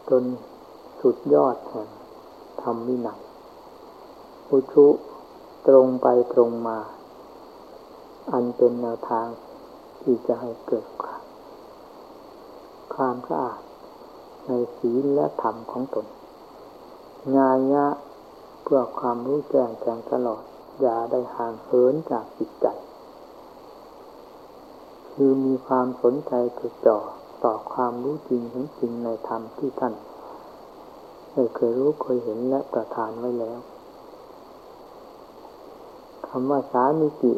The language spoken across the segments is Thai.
จนสุดยอดแห่งธรรมวินัยอุชุตรงไปตรงมาอันเป็นแนวทางที่จะให้เกิดความสะอาดในศีลและธรรมของตนญาณะเพื่อความรู้แจ้งแทงตลอดอย่าได้ห่างเหินจากจิตใจคือมีความสนใจจดจ่อต่อความรู้จริงเห็นจริงในธรรมที่ท่านได้เคยรู้เคยเห็นและประทานไว้แล้วคำว่าสามิจิ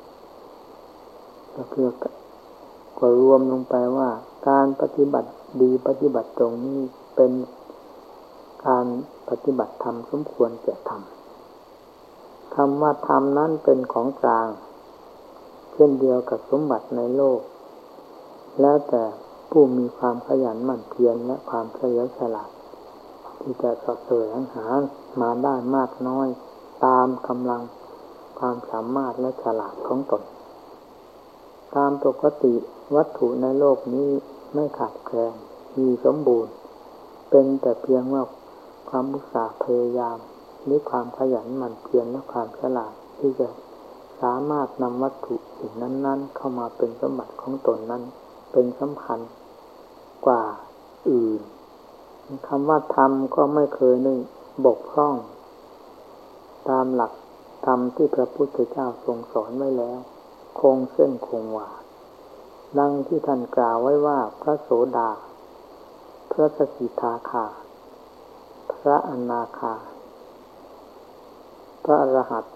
ก็คือก็รวมลงไปว่าการปฏิบัติดีปฏิบัติตรงนี้เป็นการปฏิบัติธรรมสมควรแก่ธรรมคำว่าธรรมนั้นเป็นของกลางเช่นเดียวกับสมบัติในโลกแล้วแต่ผู้มีความขยันหมั่นเพียรและความเฉลียวฉลาดที่จะเสาะแสวงหามาได้มากน้อยตามกำลังความสามารถและฉลาดของตนตามปกติวัตถุในโลกนี้ไม่ขาดแคลนมีสมบูรณ์เป็นแต่เพียงว่าความอุตสาห์พยายามหรือความขยันหมั่นเพียรและความฉลาดที่จะสามารถนำวัตถุสิ่งนั้นๆเข้ามาเป็นสมบัติของตนนั้นเป็นสำคัญกว่าอื่นคำว่าธรรมก็ไม่เคยได้บกพร่องตามหลักธรรมที่พระพุทธเจ้าทรงสอนไว้แล้วคงเส้นคงวาดังที่ท่านกล่าวไว้ว่าพระโสดาพระสกิทาคาพระอนาคาพระอรหันต์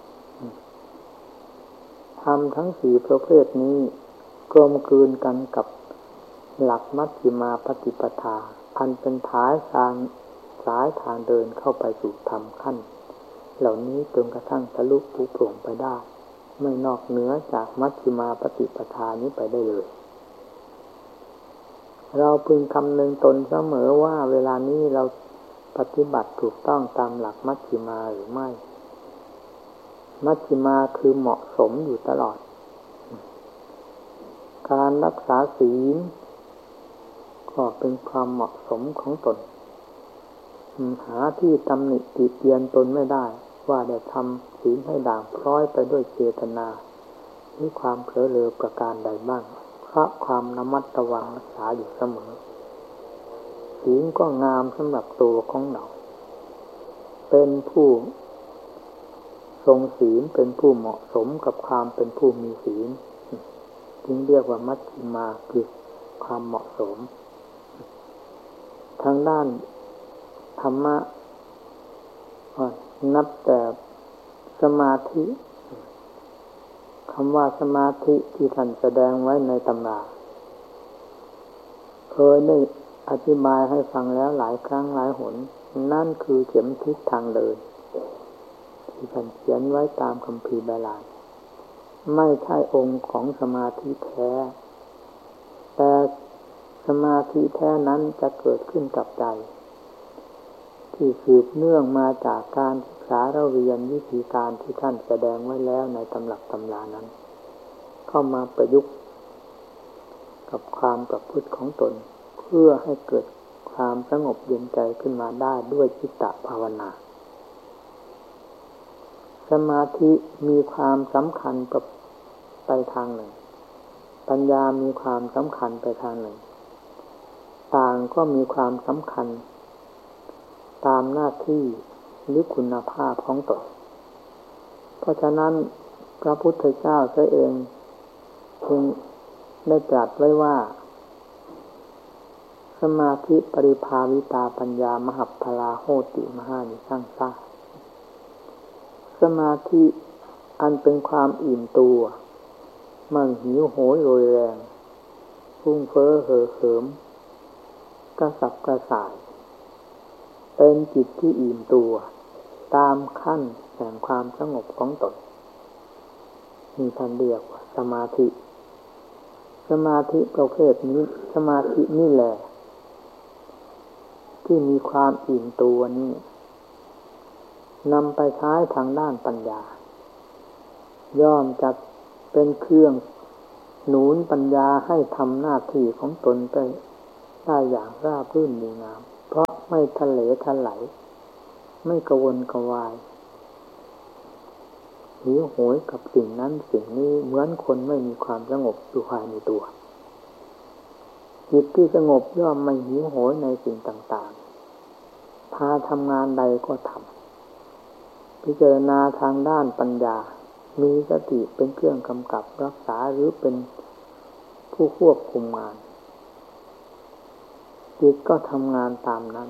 ธรรมทั้งสี่ประเภทนี้กลมกลืนกันกับหลักมัชฌิมาปฏิปทาอันเป็นสายทางเดินเข้าไปสู่ธรรมขั้นเหล่านี้จนกระทั่งทะลุผุโปร่งไปได้ไม่นอกเหนือจากมัชฌิมาปฏิปทานี้ไปได้เลยเราพึงคำนึงตนเสมอว่าเวลานี้เราปฏิบัติถูกต้องตามหลักมัชฌิมาหรือไม่มัชฌิมาคือเหมาะสมอยู่ตลอดการรักษาศีลก็เป็นความเหมาะสมของตนหาที่ตำหนิติเตียนตนไม่ได้ว่าได้ทำศีลให้ด่างพร้อยไปด้วยเจตนาหรือความเผลอเลอประการใดบ้างเพราะความระมัดระวังรักษาอยู่เสมอศีลก็งามสำหรับตัวของเราเป็นผู้ทรงศีลเป็นผู้เหมาะสมกับความเป็นผู้มีศีลจึงเรียกว่ามัชฌิมาคือความเหมาะสมทางด้านธรรมะนับแต่สมาธิคำว่าสมาธิที่ท่านแสดงไว้ในตำราเคยได้อธิบายให้ฟังแล้วหลายครั้งหลายหนนั่นคือเข็มทิศทางเดินที่ท่านเขียนไว้ตามคัมภีร์โบราณไม่ใช่องค์ของสมาธิแท้แต่สมาธิแท้นั้นจะเกิดขึ้นกับใจที่สืบเนื่องมาจากการศึกษาเรียนวิธีการที่ท่านแสดงไว้แล้วในตำรับตำรานั้นเข้ามาประยุกต์กับความประพฤติของตนเพื่อให้เกิดความสงบเย็นใจขึ้นมาได้ด้วยจิตตภาวนาสมาธิมีความสำคัญไปทางหนึ่งปัญญามีความสำคัญไปทางหนึ่งต่างก็มีความสำคัญตามหน้าที่หรือคุณภาพของตนเพราะฉะนั้นพระพุทธเจ้าเองจึงได้ตรัสไว้ว่าสมาธิปริภาวิตาปัญญามหัพพลาโหติมหานิสังสาสมาธิอันเป็นความอิ่มตัวมันหิวโหยโรยแรงฟุ้งเฟ้อเห่อเหิมกระสับกระส่ายเป็นจิตที่อิ่มตัวตามขั้นแห่งความสงบของตนมีท่านเรียกว่าสมาธิประเภทนี้สมาธินี่แหละที่มีความอิ่มตัวนี้นำไปใช้ทางด้านปัญญาย่อมจะเป็นเครื่องหนุนปัญญาให้ทำหน้าที่ของตนไปได้อย่างราบรื่นดีงามเพราะไม่ทะเลทลายไม่กระวนกระวายหิวโหยกับสิ่งนั้นสิ่งนี้เหมือนคนไม่มีความสงบอยู่ภายในตัวจิตที่สงบย่อมไม่หิวโหยในสิ่งต่างๆพาทำงานใดก็ทำพิจารณาทางด้านปัญญามีสติเป็นเครื่องกำกับรักษาหรือเป็นผู้ควบคุมงานจิตก็ทำงานตามนั้น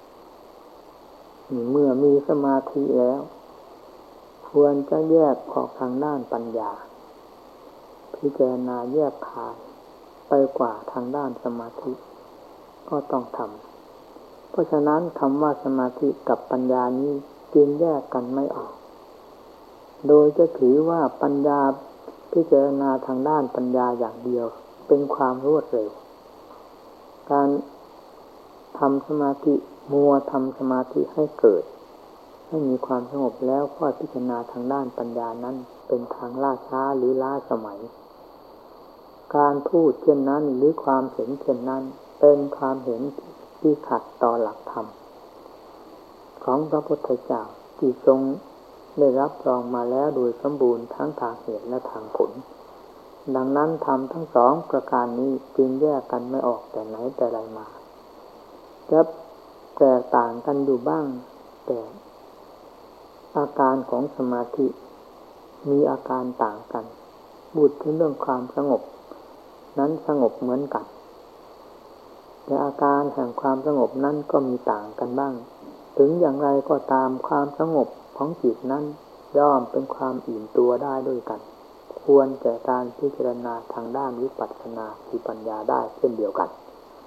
เมื่อมีสมาธิแล้วควรจะแยกออกทางด้านปัญญาพิจารณาแยกคายไปกว่าทางด้านสมาธิก็ต้องทำเพราะฉะนั้นคำว่าสมาธิกับปัญญานี้จึงแยกกันไม่ออกโดยจะถือว่าปัญญาพิจารณาทางด้านปัญญาอย่างเดียวเป็นความรวดเร็วการทำสมาธิมัวทำสมาธิให้เกิดให้มีความสงบแล้วก็พิจารณาทางด้านปัญญานั้นเป็นทางล่าช้าหรือล้าสมัยการพูดเช่นนั้นหรือความเห็นเช่นนั้นเป็นความเห็นที่ขัดต่อหลักธรรมของพระพุทธเจ้าที่ทรงได้รับรองมาแล้วโดยสมบูรณ์ทั้งทางเหตุและทางผลดังนั้นธรรมทั้งสองประการนี้จึงแยกกันไม่ออกแต่ไหนแต่ไรมาจะแตกต่างกันอยู่บ้างแต่อาการของสมาธิมีอาการต่างกันพูดถึงเรื่องความสงบนั้นสงบเหมือนกันแต่อาการแห่งความสงบนั้นก็มีต่างกันบ้างถึงอย่างไรก็ตามความสงบของจิตนั้นย่อมเป็นความอิ่มตัวได้ด้วยกันควรแก่การพิจารณาทางด้านวิปัสสนาคือปัญญาได้เช่นเดียวกัน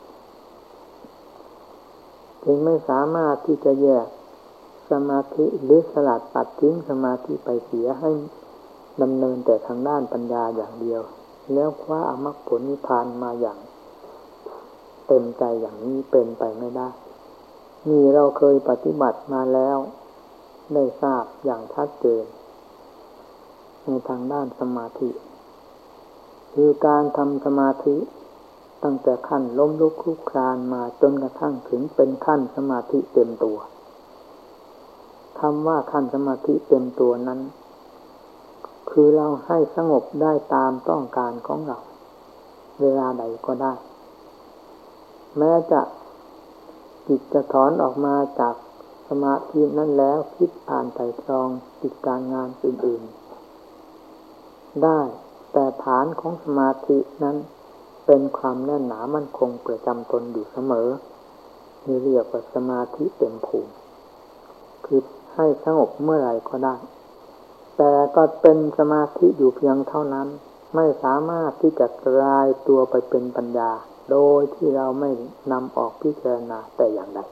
จึงไม่สามารถที่จะแยกสมาธิหรือสลัดปัดทิ้งสมาธิไปเสียให้ดำเนินแต่ทางด้านปัญญาอย่างเดียวแล้วคว้าอมรรคผลนิพพานมาอย่างเต็มใจอย่างนี้เป็นไปไม่ได้นี่เราเคยปฏิบัติมาแล้วได้ทราบอย่างชัดเจนในทางด้านสมาธิคือการทำสมาธิตั้งแต่ขั้นล้มลุกคลุกคลานมาจนกระทั่งถึงเป็นขั้นสมาธิเต็มตัวคำว่าขั้นสมาธิเต็มตัวนั้นคือเราให้สงบได้ตามต้องการของเราเวลาใดก็ได้แม้จะจิตจะถอนออกมาจากสมาธินั้นแล้วคิดอ่านไตร่ตรองกิจการงานอื่นๆได้แต่ฐานของสมาธินั้นเป็นความแน่นหนามั่นคงประจำตนอยู่เสมอนี่เรียกว่าสมาธิเต็มภูมิคือให้สงบเมื่อไหร่ก็ได้แต่ก็เป็นสมาธิอยู่เพียงเท่านั้นไม่สามารถที่จะกลายตัวไปเป็นปัญญาโดยที่เราไม่นำออกพิจารณาแต่อย่างใด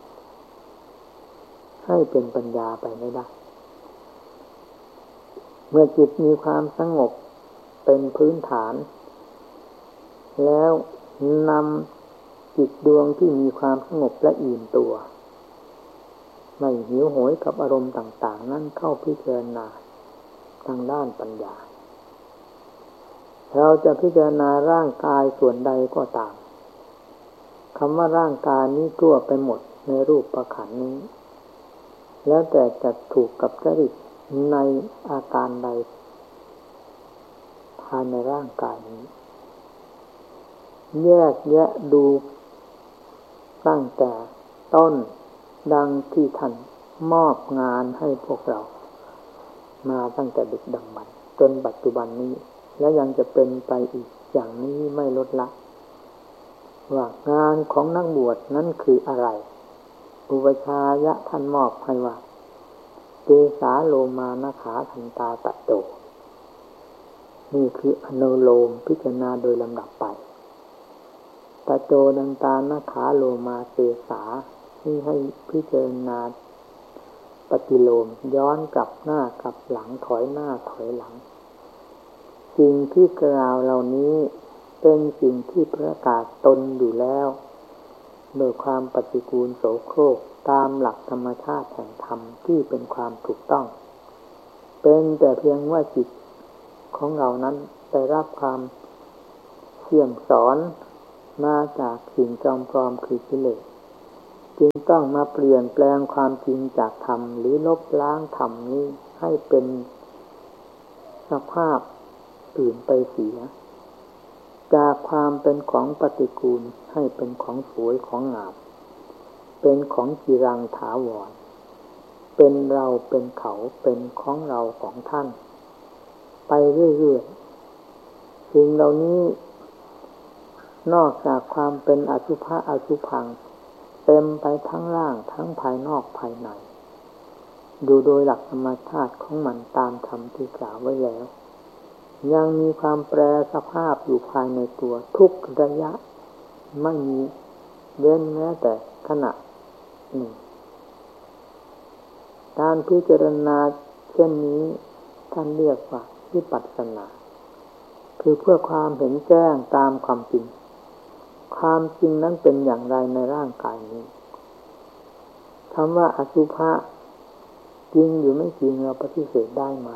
ให้เป็นปัญญาไปไม่ได้เมื่อจิตมีความสงบเป็นพื้นฐานแล้วนำจิตดวงที่มีความสงบและอิ่มตัวไม่หิวโหยกับอารมณ์ต่างๆนั่นเข้าพิจารณาทางด้านปัญญาเราจะพิจารณาร่างกายส่วนใดก็ตามคำว่าร่างกายนี้ทั่วไปหมดในรูปขันธ์นี้แล้วแต่จะถูกกับจริตในอาการใดภายในร่างกายนี้แยกแยะดูตั้งแต่ต้นดังที่ท่านมอบงานให้พวกเรามาตั้งแต่ดึกดำบรรพ์จนปัจจุบันนี้และยังจะเป็นไปอีกอย่างนี้ไม่ลดละว่างานของนักบวชนั้นคืออะไรอุปชายะท่านมอบให้ว่าเกสาโลมานะขาทันตาตะโตนี่คืออนุโลมพิจารณาโดยลำดับไปตะโจดันตานะขาโลมาเกสานี่ให้พิจารณาปฏิโลมย้อนกลับหน้ากลับหลังถอยหน้าถอยหลังสิ่งที่กล่าวเหล่านี้เป็นสิ่งที่ประกาศตนอยู่แล้วโดยความปฏิกูลโสโครกตามหลักธรรมชาติแห่งธรรมที่เป็นความถูกต้องเป็นแต่เพียงว่าจิตของเรานั้นได้รับความเสี่ยมสอนมาจากสิ่งจอมปลอมคือกิเลสจึงต้องมาเปลี่ยนแปลงความจริงจากธรรมหรือลบล้างธรรมนี้ให้เป็นสภาพอื่นไปเสียจากความเป็นของปฏิกูลให้เป็นของสวยของงามเป็นของจีรังถาวรเป็นเราเป็นเขาเป็นของเราของท่านไปเรื่อยๆสิ่งเหล่านี้นอกจากความเป็นอสุภะอสุภังเต็มไปทั้งร่างทั้งภายนอกภายในดูโดยหลักธรรมชาติของมันตามธรรมที่กล่าวไว้แล้วยังมีความแปรสภาพอยู่ภายในตัวทุกระยะไม่มีเว้นแม้แต่ขณะหนึ่งการพิจารณาเช่นนี้ท่านเรียกว่าวิปัสสนาคือเพื่อความเห็นแจ้งตามความจริงความจริงนั้นเป็นอย่างไรในร่างกายนี้คำว่าอสุภะจริงหรือไม่จริงเราปฏิเสธได้ไหม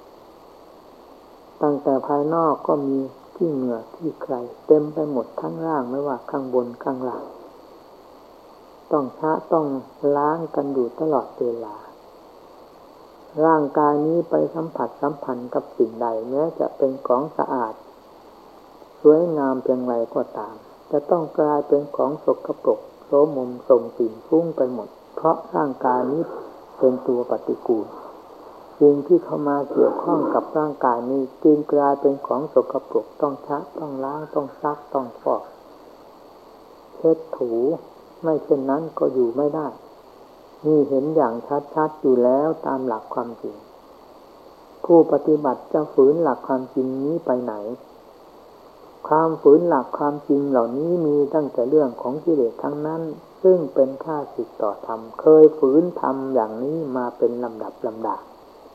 ตั้งแต่ภายนอกก็มีที่เหงื่อที่ใครเต็มไปหมดทั้งร่างไม่ว่าข้างบนข้างล่างต้องชะต้องล้างกันอยู่ตลอดเวลาร่างกายนี้ไปสัมผัสสัมพันธ์กับสิ่งใดแม้จะเป็นของสะอาดสวยงามเพียงไรก็ตามจะต้องกลายเป็นของสกปรกโสมมส่งกลิ่นฟุ้งไปหมดเพราะร่างกายนี้เป็นตัวปฏิกูลสิ่งที่เข้ามาเกี่ยวข้องกับร่างกายนี้จึงกลายเป็นของสกปรกต้องชะต้องล้างต้องซักต้องฟอกเช็ดถูไม่เช่นนั้นก็อยู่ไม่ได้นี่เห็นอย่างชัดๆอยู่แล้วตามหลักความจริงผู้ปฏิบัติจะฝืนหลักความจริงนี้ไปไหนความฝืนหลักความจริงเหล่านี้มีตั้งแต่เรื่องของกิเลสทั้งนั้นซึ่งเป็นข้าศึกต่อธรรมเคยฝืนทำอย่างนี้มาเป็นลำดับลำดา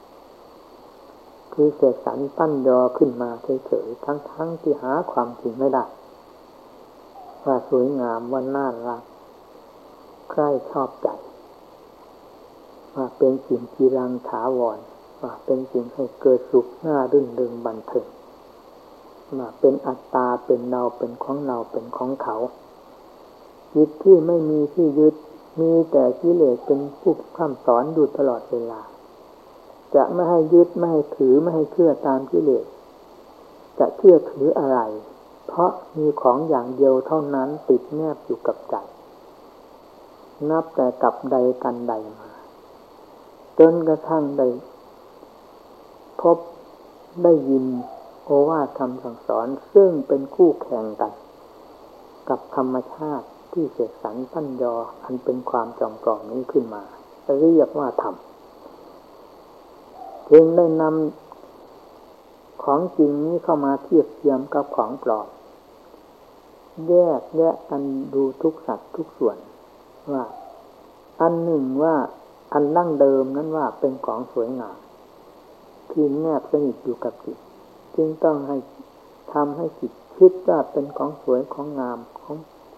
คือเสกสรรปั้นยอขึ้นมาเฉยๆทั้งที่หาความจริงไม่ได้ว่าสวยงามว่าน่ารักใครชอบใจว่าเป็นสิ่งจีรังถาวรว่าเป็นสิ่งให้เกิดสุขน่ารื่นเริงบันเทิงว่าเป็นอัตตาเป็นเราเป็นของเราเป็นของเขาจิตที่ไม่มีที่ยึดมีแต่กิเลสเป็นผู้พร่ำสอนอยู่ตลอดเวลาจะไม่ให้ยึดไม่ให้ถือไม่ให้เชื่อตามกิเลสจะเชื่อถืออะไรเพราะมีของอย่างเดียวเท่านั้นติดแนบอยู่กับใจนับแต่กับใดกันใดมาจนกระทั่งได้พบได้ยินโอวาทคำสั่งสอนซึ่งเป็นคู่แข่งกันกับธรรมชาติที่เสกสรรปั้นยออันเป็นความจอมปลอมนี้ขึ้นมาเรียกว่าธรรมจึงได้นำของจริงนี้เข้ามาเทียบเทียมกับของปลอมแยกแยะกันดูทุกสัตว์ทุกส่วนว่าอันหนึ่งว่าอันดั้งเดิมนั้นว่าเป็นของสวยงามที่แนบสนิทอยู่กับจิตจึงต้องให้ทำให้จิตคิดว่าเป็นของสวยของงามของ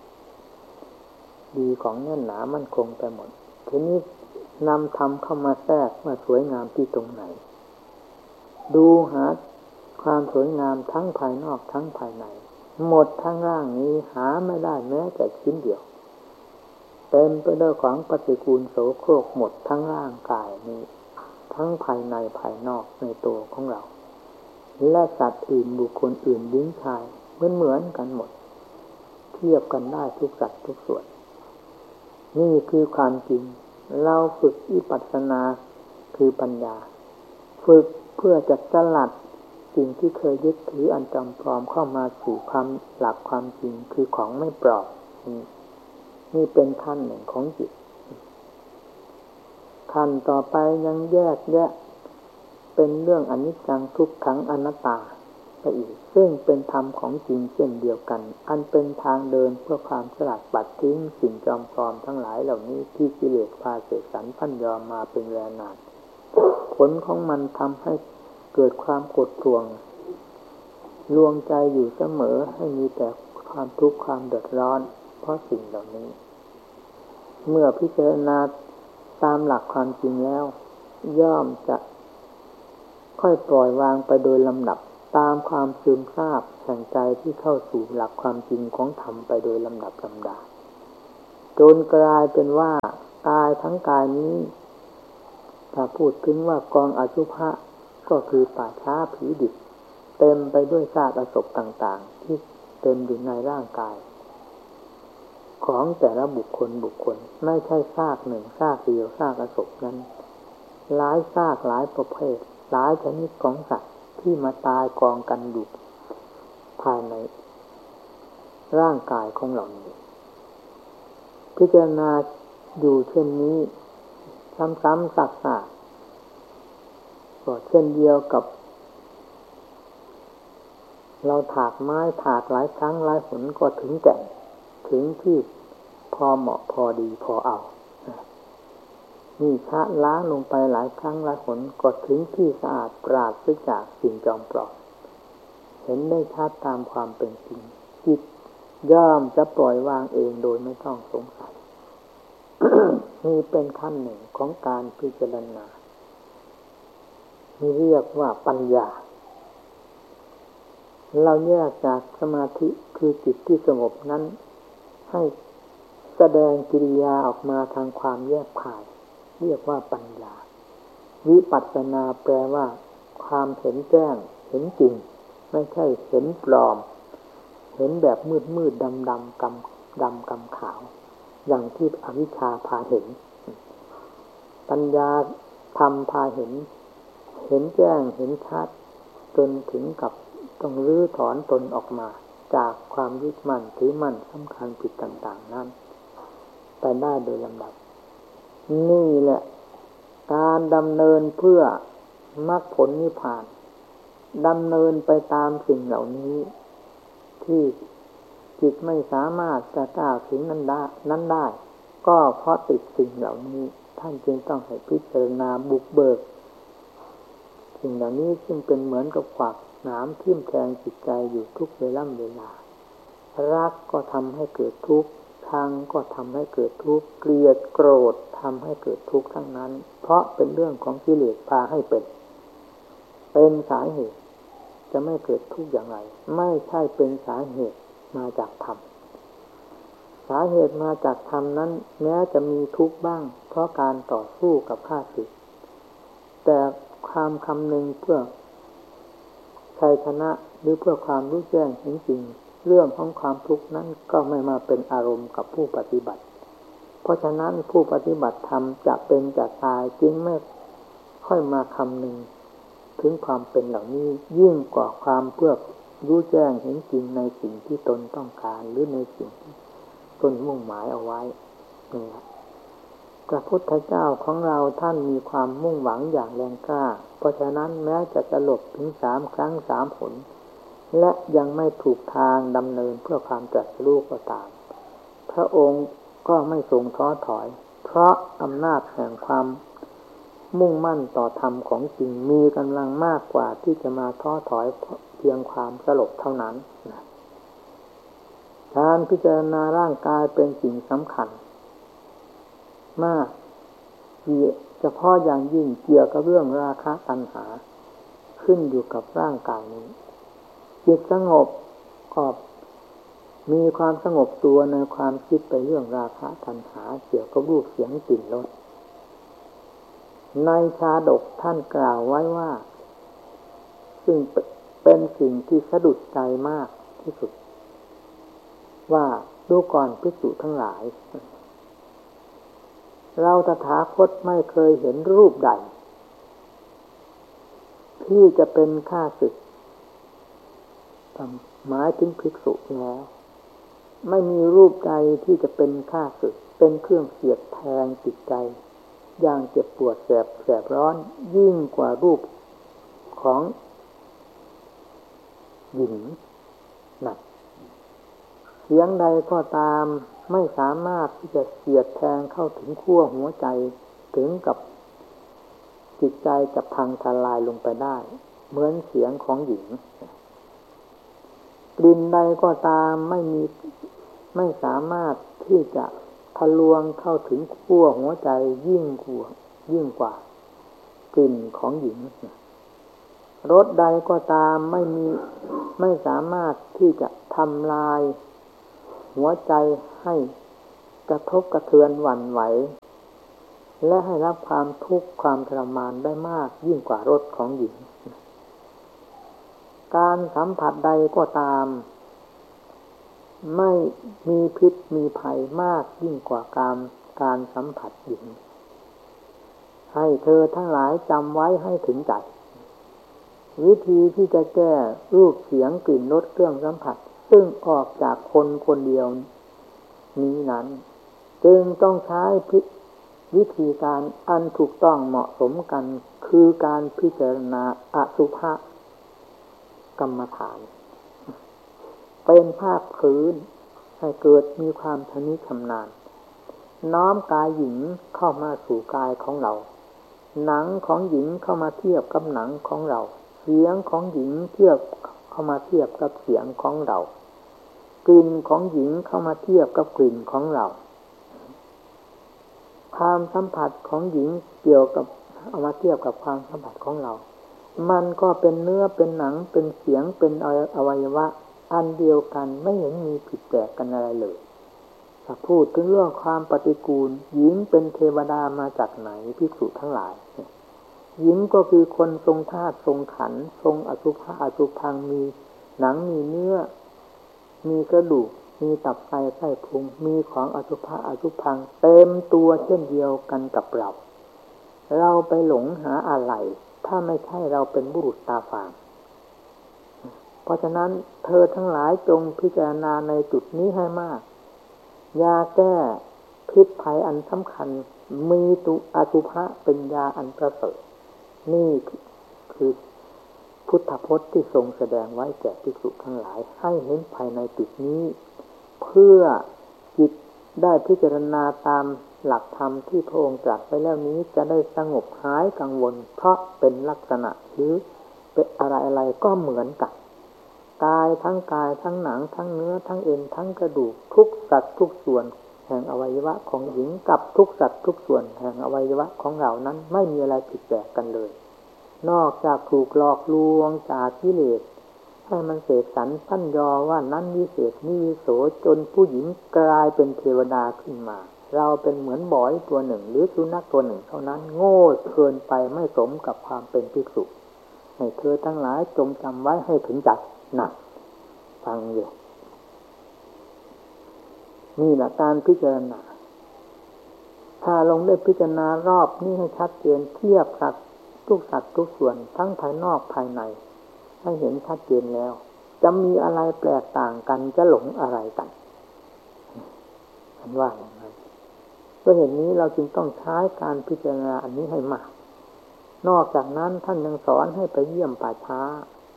ดีของแน่นหนามั่นคงไปหมดทีนี้นำธรรมเข้ามาแทรกว่าสวยงามที่ตรงไหนดูหาความสวยงามทั้งภายนอกทั้งภายในหมดทั้งร่างนี้หาไม่ได้แม้แต่ชิ้นเดียวเต็มไปด้วยของปฏิกูลโสโครกหมดทั้งร่างกายนี้ทั้งภายในภายนอกในตัวของเราและสัตว์อื่นบุคคลอื่นหญิงชายเหมือนกันหมดเทียบกันได้ทุกสัตว์ทุกส่วนนี่คือความจริงเราฝึกวิปัสสนาคือปัญญาฝึกเพื่อจะสลัดสิ่งที่เคยยึดถืออันจำปลอมเข้ามาสู่ความหลักความจริงคือของไม่ปลอมนี่เป็นขั้นหนึ่งของจิตขั้นต่อไปยังแยกแยะเป็นเรื่องอนิจจังทุกขังอนัตตาไปอีกซึ่งเป็นธรรมของจริงเช่นเดียวกันอันเป็นทางเดินเพื่อความสลัดปัดทิ้งสิ่งจอมปลอมทั้งหลายเหล่านี้ที่กิเลสพาเสกสรรปั้นยอมาเป็นเวลานานผลของมันทำให้เกิดความกดท่วงลวงใจอยู่เสมอให้มีแต่ความทุกข์ความเดือดร้อนเพราะสิ่งเหล่านี้เมื่อพิจารณาตามหลักความจริงแล้วย่อมจะค่อยปล่อยวางไปโดยลำดับตามความซึมซาบแห่งใจที่เข้าสู่หลักความจริงของธรรมไปโดยลำดับลำดาจจนกลายเป็นว่ากายทั้งกายนี้ถ้าพูดถึงว่ากองอสุภะก็คือป่าช้าผีดิบเต็มไปด้วยซากอศพต่างๆที่เต็มอยู่ในร่างกายของแต่ละบุคคลไม่ใช่ซากหนึ่งซากเดียวซากอศพนั้นหลายซากหลายประเภทหลายชนิดของสัตว์ที่มาตายกองกันอยู่ภายในร่างกายของเรานี้พิจารณาอยู่เช่นนี้ซ้ำๆซักๆก็เช่นเดียวกับเราถากไม้ถากหลายครั้งหลายหนก็ถึงแก่นถึงที่พอเหมาะพอดีพอเอานี่ชะล้างลงไปหลายครั้งหลายหนก็ถึงที่สะอาดปราศจากสิ่งจอมปลอมเห็นได้ชัดตามความเป็นจริงจิตย่อมจะปล่อยวางเองโดยไม่ต้องสงสัย นี่เป็นขั้นหนึ่งของการพิจารณานี่เรียกว่าปัญญาเราแยกจากสมาธิคือจิตที่สงบนั้นให้แสดงกิริยาออกมาทางความแยกขายเรียกว่าปัญญาวิปัสสนาแปลว่าความเห็นแจ้งเห็นจริงไม่ใช่เห็นปลอมเห็นแบบมืดดำกำขาวอย่างที่อวิชชาพาเห็นปัญญาธรรมพาเห็นแจ้งเห็นชัดจนถึงกับต้องรื้อถอนตนออกมาจากความยึดมั่นถือมั่นสำคัญผิดต่างๆนั้นไปได้โดยลำดับนี่แหละการดำเนินเพื่อมรรคผลนิพพานดำเนินไปตามสิ่งเหล่านี้ที่จิตไม่สามารถจะก้าวถึงนั้นได้ก็เพราะติดสิ่งเหล่านี้ท่านจึงต้องให้พิจารณาบุกเบิกสิ่งเหล่านี้ซึ่งเป็นเหมือนกับขวากหนามทิ่มแทงจิตใจอยู่ทุกเวลารักก็ทำให้เกิดทุกข์ชังก็ทำให้เกิดทุกข์เกลียดโกรธทำให้เกิดทุกข์ทั้งนั้นเพราะเป็นเรื่องของกิเลสพาให้เป็นสาเหตุจะไม่เกิดทุกข์อย่างไรไม่ใช่เป็นสาเหตุมาจากธรรมสาเหตุมาจากธรรมนั้นแม้จะมีทุกข์บ้างเพราะการต่อสู้กับข้าศึกแต่ความคำนึงเพื่อชัยชนะหรือเพื่อความรู้แจ้งเห็นจริงเรื่องของความทุกข์นั้นก็ไม่มาเป็นอารมณ์กับผู้ปฏิบัติเพราะฉะนั้นผู้ปฏิบัติธรรมจะเป็นจะตายจึงไม่ค่อยมาคำนึงถึงความเป็นเหล่านี้ยิ่งกว่าความเพื่อรู้แจ้งเห็นจริงในสิ่งที่ตนต้องการหรือในสิ่งที่ตนมุ่งหมายเอาไว้นี่แหละพระพุทธเจ้าของเราท่านมีความมุ่งหวังอย่างแรงกล้าเพราะฉะนั้นแม้จะสลบถึง3 ครั้ง 3 หนและยังไม่ถูกทางดำเนินเพื่อความตรัสรู้ก็ตามพระองค์ก็ไม่ทรงท้อถอยเพราะอำนาจแห่งความมุ่งมั่นต่อธรรมของจริงมีกำลังมากกว่าที่จะมาท้อถอยเพียงความสลบเท่านั้นการพิจารณาร่างกายเป็นสิ่งสำคัญมากเฉพาะอย่างยิ่งเกี่ยวกับเรื่องราคะตัณหาขึ้นอยู่กับร่างกายนี้จิตสงบก็มีความสงบตัวในความคิดไปเรื่องราคะตัณหาเกี่ยวกับรูปเสียงกลิ่นรสในชาดกท่านกล่าวไว้ว่าซึ่งเป็นสิ่งที่สะดุดใจมากที่สุดว่าดูก่อนภิกษุทั้งหลายเราตถาคตไม่เคยเห็นรูปใดที่จะเป็นข้าศึกหมายถึงภิกษุแล้วไม่มีรูปใดที่จะเป็นข้าศึกเป็นเครื่องเสียดแทงจิตใจอย่างเจ็บปวดแสบร้อนยิ่งกว่ารูปของหญิงนั่นเสียงใดก็ตามไม่สามารถที่จะเสียดแทงเข้าถึงขั้วหัวใจถึงกับจิตใจจะพังทลายลงไปได้เหมือนเสียงของหญิงกลิ่นใดก็ตามไม่สามารถที่จะทะลวงเข้าถึงขั้วหัวใจยิ่งกว่ากลิ่นของหญิงรสใดก็ตามไม่สามารถที่จะทำลายหัวใจให้กระทบกระเทือนหวั่นไหวและให้รับความทุกข์ความทรมานได้มากยิ่งกว่ารสของหญิงการสัมผัสใดก็ตามไม่มีพิษมีภัยมากยิ่งกว่าการสัมผัสหญิงให้เธอทั้งหลายจำไว้ให้ถึงใจวิธีที่จะแก้รูปเสียงกลิ่นรสเครื่องสัมผัสซึ่งออกจากคนคนเดียวนี้นั้นจึงต้องใช้วิธีการอันถูกต้องเหมาะสมกันคือการพิจารณาอสุภกรรมฐานเป็นภาคพื้นให้เกิดมีความชำนิชำนาญน้อมกายหญิงเข้ามาสู่กายของเราหนังของหญิงเข้ามาเทียบกับหนังของเราเสียงของหญิงเข้ามาเทียบกับเสียงของเรากลิ่นของหญิงเข้ามาเทียบกับกลิ่นของเราความสัมผัสของหญิงเกี่ยวกับเอามาเทียบกับความสัมผัสของเรามันก็เป็นเนื้อเป็นหนังเป็นเสียงเป็นอวัยวะอันเดียวกันไม่เห็นมีผิดแปลกกันอะไรเลยถ้าพูดถึงเรื่องความปฏิกูลหญิงเป็นเทวดามาจากไหนภิกษุทั้งหลายหญิงก็คือคนทรงธาตุทรงขันธ์ทรงอสุภะอสุภังมีหนังมีเนื้อมีกระดูกมีตับไตไส้พุงมีของอสุภะอสุภังเต็มตัวเช่นเดียวกันกับเราไปหลงหาอะไรถ้าไม่ใช่เราเป็นบุรุษตาฝาดเพราะฉะนั้นเธอทั้งหลายจงพิจารณาในจุดนี้ให้มากยาแก้พิษภัยอันสำคัญมีอสุภะเป็นยาอันประเสริฐนี่คือพุทธพจน์ที่ทรงแสดงไว้แก่ภิกษุทั้งหลายให้เห็นภายในจุดนี้เพื่อจิตได้พิจารณาตามหลักธรรมที่พระองค์ตรัสไปแล้วนี้จะได้สงบหายกังวลเพราะเป็นลักษณะหรือเป็นอะไรๆก็เหมือนกันกายทั้งหนังทั้งเนื้อทั้งเอ็นทั้งกระดูกทุกสัดทุกส่วนแห่งอวัยวะของหญิงกับทุกสัดทุกส่วนแห่งอวัยวะของเรานั้นไม่มีอะไรผิดแปลกกันเลยนอกจากถูกหลอกลวงจากกิเลสให้มันเสกสรรปั้นยอว่านั้นวิเศษนี่วิโสจนผู้หญิงกลายเป็นเทวดาขึ้นมาเราเป็นเหมือนบอยตัวหนึ่งหรือสุนัขตัวหนึ่งเท่านั้นโง่เกินไปไม่สมกับความเป็นภิกษุให้เธอทั้งหลายจงจำไว้ให้ถึงใจนะฟังอยู่นี่แหละการพิจารณาถ้าลงได้พิจารณารอบนี้ให้ชัดเจนเทียบสัตว์ทุกส่วนทั้งภายนอกภายในให้เห็นชัดเจนแล้วจะมีอะไรแปลกต่างกันจะหลงอะไรกันฉันว่าอย่างนั้นด้วยเหตุนี้เราจึงต้องใช้การพิจารณาอันนี้ให้มากนอกจากนั้นท่านยังสอนให้ไปเยี่ยมป่าช้า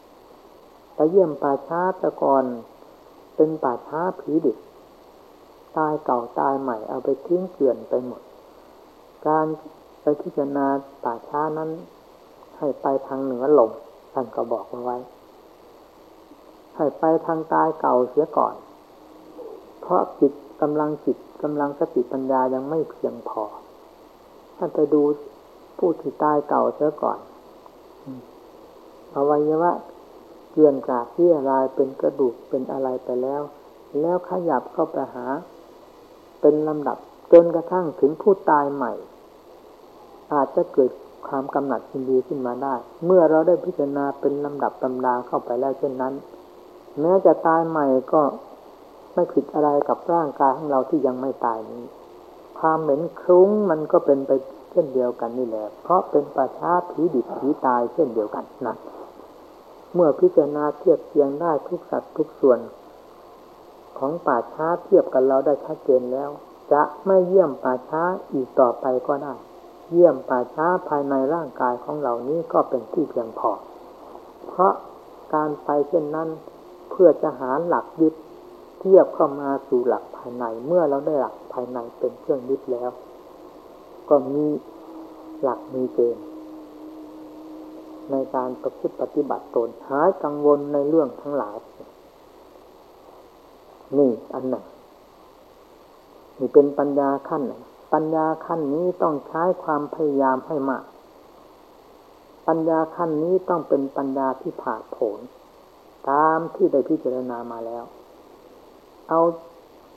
แต่ก่อนเป็นป่าช้าผีดิบตายเก่าตายใหม่เอาไปทิ้งเกลื่อนไปหมดการไปพิจารณาป่าช้านั้นให้ไปทางเหนือลมท่านก็บอกไว้ให้ไปทางตายเก่าเสียก่อนเพราะกำลังสติปัญญายังไม่เพียงพอท่านไปดูผู้ที่ตายเก่าเสียก่อนอวัยวะเกลื่อนกลาดที่อะไรเป็นกระดูกเป็นอะไรไปแล้วขยับเข้าไปหาเป็นลำดับจนกระทั่งถึงผู้ตายใหม่อาจจะเกิดความกำหนัดยินดีขึ้นมาได้เมื่อเราได้พิจารณาเป็นลำดับตำราเข้าไปแล้วเช่นนั้นแม้จะตายใหม่ก็ไม่ผิดอะไรกับร่างกายของเราที่ยังไม่ตายนี้ความเหม็นคลุ้งมันก็เป็นไปเช่นเดียวกันนี่แหละเพราะเป็นป่าช้าผีดิบผีตายเช่นเดียวกันนะเมื่อพิจารณาเทียบเทียงได้ทุกสัดทุกส่วนของป่าช้าเทียบกันเราได้ชัดเจนแล้วจะไม่เยี่ยมป่าช้าอีกต่อไปก็ได้เยี่ยมป่าช้าภายในร่างกายของเรานี้ก็เป็นที่เพียงพอเพราะการไปเช่นนั้นเพื่อจะหาหลักยึดเทียบเข้ามาสู่หลักภายในเมื่อเราได้หลักภายในเป็นเครื่องยึดแล้วก็มีหลักมีเกณฑ์ในการประพฤติปฏิบัติตนหายกังวลในเรื่องทั้งหลายนี่อันหนึ่งนี่เป็นปัญญาขั้นหนึ่งปัญญาขั้นนี้ต้องใช้ความพยายามให้มากปัญญาขั้นนี้ต้องเป็นปัญญาที่ผ่าโผนตามที่ได้พิจารณามาแล้วเอา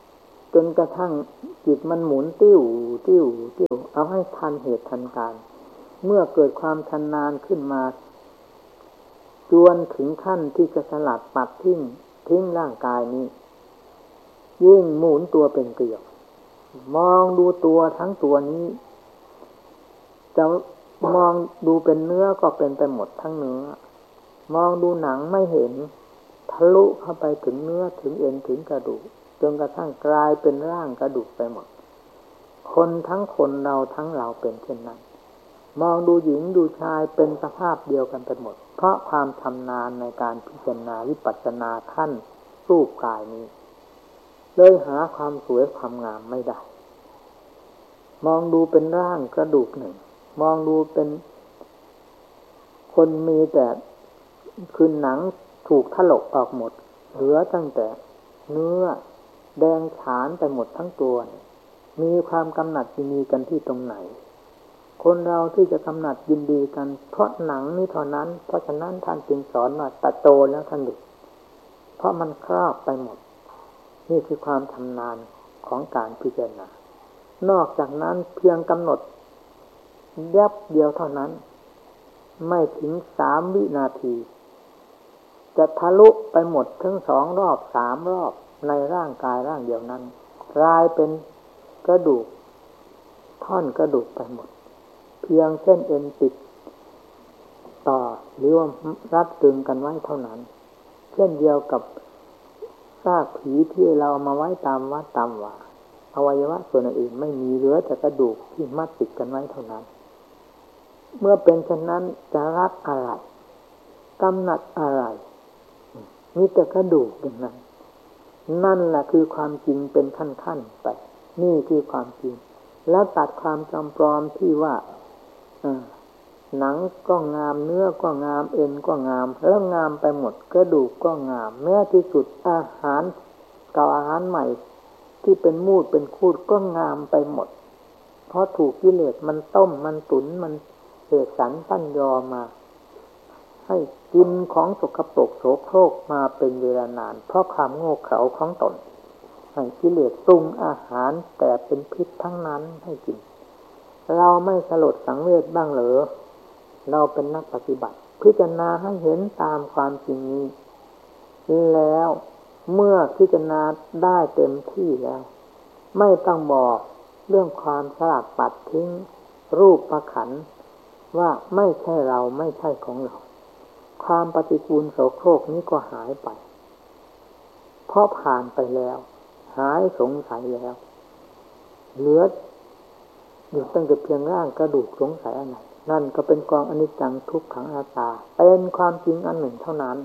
จนกระทั่งจิตมันหมุนติ้วติ้วติ้วเอาให้ทันเหตุทันการเมื่อเกิดความชำนาญขึ้นมาจวนถึงขั้นที่จะสลัดปัดทิ้งร่างกายนี้ยิ่งหมุนตัวเป็นเกลียวมองดูตัวทั้งตัวนี้จะมองดูเป็นเนื้อก็เป็นไปหมดทั้งเนื้อมองดูหนังไม่เห็นทะลุเข้าไปถึงเนื้อถึงเอ็นถึงกระดูกจนกระทั่งกลายเป็นร่างกระดูกไปหมดคนทั้งคนเราทั้งเราเป็นเช่นนั้นมองดูหญิงดูชายเป็นสภาพเดียวกันไปหมดเพราะความชำนาญในการพิจารณาวิปัสสนาขั้นรูปกายนี้เลยหาความสวยความงามไม่ได้มองดูเป็นร่างกระดูกหนึ่งมองดูเป็นคนมีแต่คือหนังถูกถลกออกหมดเหลือตั้งแต่เนื้อแดงฉานไปหมดทั้งตัวมีความกำหนัดยินดีกันที่ตรงไหนคนเราที่จะกำหนัดยินดีกันเพราะหนังนี้เท่านั้นเพราะฉะนั้นท่านจึงสอนว่าตัดโตแล้วท่านดุเพราะมันครอบไปหมดนี่คือความชำนาญของการพิจารณานอกจากนั้นเพียงกำหนดยับเดียวเท่านั้นไม่ถึง3 วินาทีจะทะลุไปหมดทั้ง2 รอบ3 รอบในร่างกายร่างเดียวนั้นกลายเป็นกระดูกท่อนกระดูกไปหมดเพียงเส้นเอ็นติดต่อหรือว่ารัดตึงกันไว้เท่านั้นเช่นเดียวกับซากผีที่เราเอามาไว้ตามวัดตามว่าอวัยวะส่วนอื่นไม่มีเหลือแต่กระดูกที่มัดติดกันไว้เท่านั้นเมื่อเป็นเช่นนั้นจะรักอะไรกำหนัดอะไรมีแต่กระดูกอย่างนั้นนั่นแหละคือความจริงเป็นขั้นๆไปนี่คือความจริงแล้วตัดความจำปลอมที่ว่าหนังก็งามเนื้อก็งามเอ็นก็งามแล้วงามไปหมดกระดูกก็งามแม้ที่สุดอาหารเก่าอาหารใหม่ที่เป็นมูดเป็นคูดก็งามไปหมดเพราะถูกกิเลสมันต้มมันตุ๋นมันเสกสรรปั้นยอมาให้กินของสกปรกโสโครกมาเป็นเวลานานเพราะความโง่เขลาของตนให้กิเลสปรุงอาหารแต่เป็นพิษทั้งนั้นให้กินเราไม่สลดสังเวชบ้างเหรอเราเป็นนักปฏิบัติพิจารณาให้เห็นตามความจริงนี้แล้วเมื่อพิจารณาได้เต็มที่แล้วไม่ต้องบอกเรื่องความสลัดปัดทิ้งรูปประขันว่าไม่ใช่เราไม่ใช่ของเราความปฏิกูลโสโครกนี้ก็หายไปเพราะผ่านไปแล้วหายสงสัยแล้วเหลืออยู่ตั้งแต่เพียงร่างกระดูกสงสัยอะไรนั่นก็เป็นกองอนิจจังทุกขังอนัตตาเป็นความจริงอันหนึ่งเท่านั้น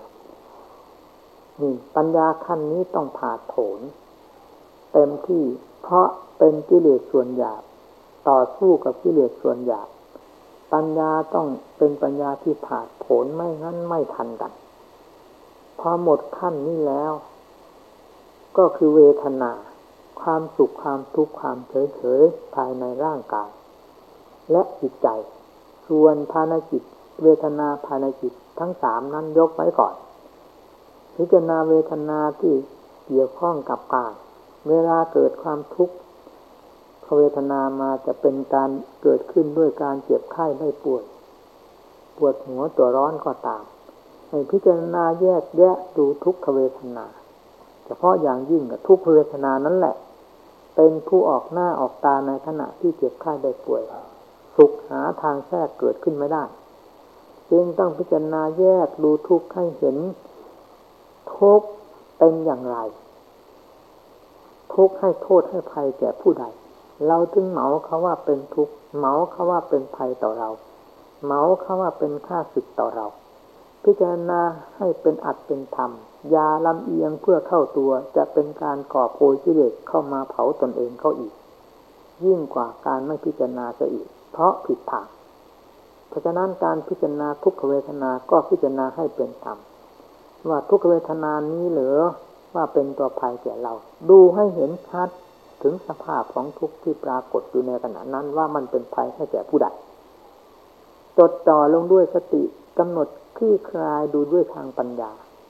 นี่ปัญญาขั้นนี้ต้องผ่าโผนเต็มที่เพราะเป็นกิเลสส่วนหยาบต่อสู้กับกิเลสส่วนหยาบปัญญาต้องเป็นปัญญาที่ผ่าโผนไม่งั้นไม่ทันกันพอหมดขั้นนี้แล้วก็คือเวทนาความสุขความทุกข์ความเฉยๆภายในร่างกายและจิตใจส่วนภายในจิตเวทนาภายในจิตทั้ง3นั้นยกไว้ก่อนพิจารณาเวทนาที่เกี่ยวข้องกับกายเวลาเกิดความทุกข์เวทนามาจะเป็นการเกิดขึ้นด้วยการเจ็บไข้ได้ป่วยปวดหัวตัวร้อนก็ตามให้พิจารณาแยกแยะดูทุกขเวทนาเฉพาะอย่างยิ่งกับทุกขเวทนานั้นแหละเป็นผู้ออกหน้าออกตาในขณะที่เจ็บไข้ได้ป่วยสุขหาทางแทรกเกิดขึ้นไม่ได้จึงต้องพิจารณาแยกดูทุกข์ให้เห็นทุกข์เป็นอย่างไรทุกข์ให้โทษให้ภัยแก่ผู้ใดเราจึงเหมาเขาว่าเป็นทุกข์เหมาเขาว่าเป็นภัยต่อเราเหมาเขาว่าเป็นข้าศึกต่อเราพิจารณาให้เป็นอัตเป็นธรรมอย่าลำเอียงเพื่อเข้าตัวจะเป็นการก่อโพยกิเลสเข้ามาเผาตนเองเข้าอีกยิ่งกว่าการไม่พิจารณาจะอีกเพราะผิดทางเพราะฉะนั้นการพิจารณาทุกขเวทนาก็พิจารณาให้เป็นธรรมว่าทุกขเวทนานี้เหรือว่าเป็นตัวภัยแก่เราดูให้เห็นชัดถึงสภาพของทุกข์ที่ปรากฏอยู่ในขณะนั้นว่ามันเป็นภัยให้แก่ผู้ใดจดจ่อลงด้วยสติกำหนดคลี่คลายดูด้วยทางปัญญา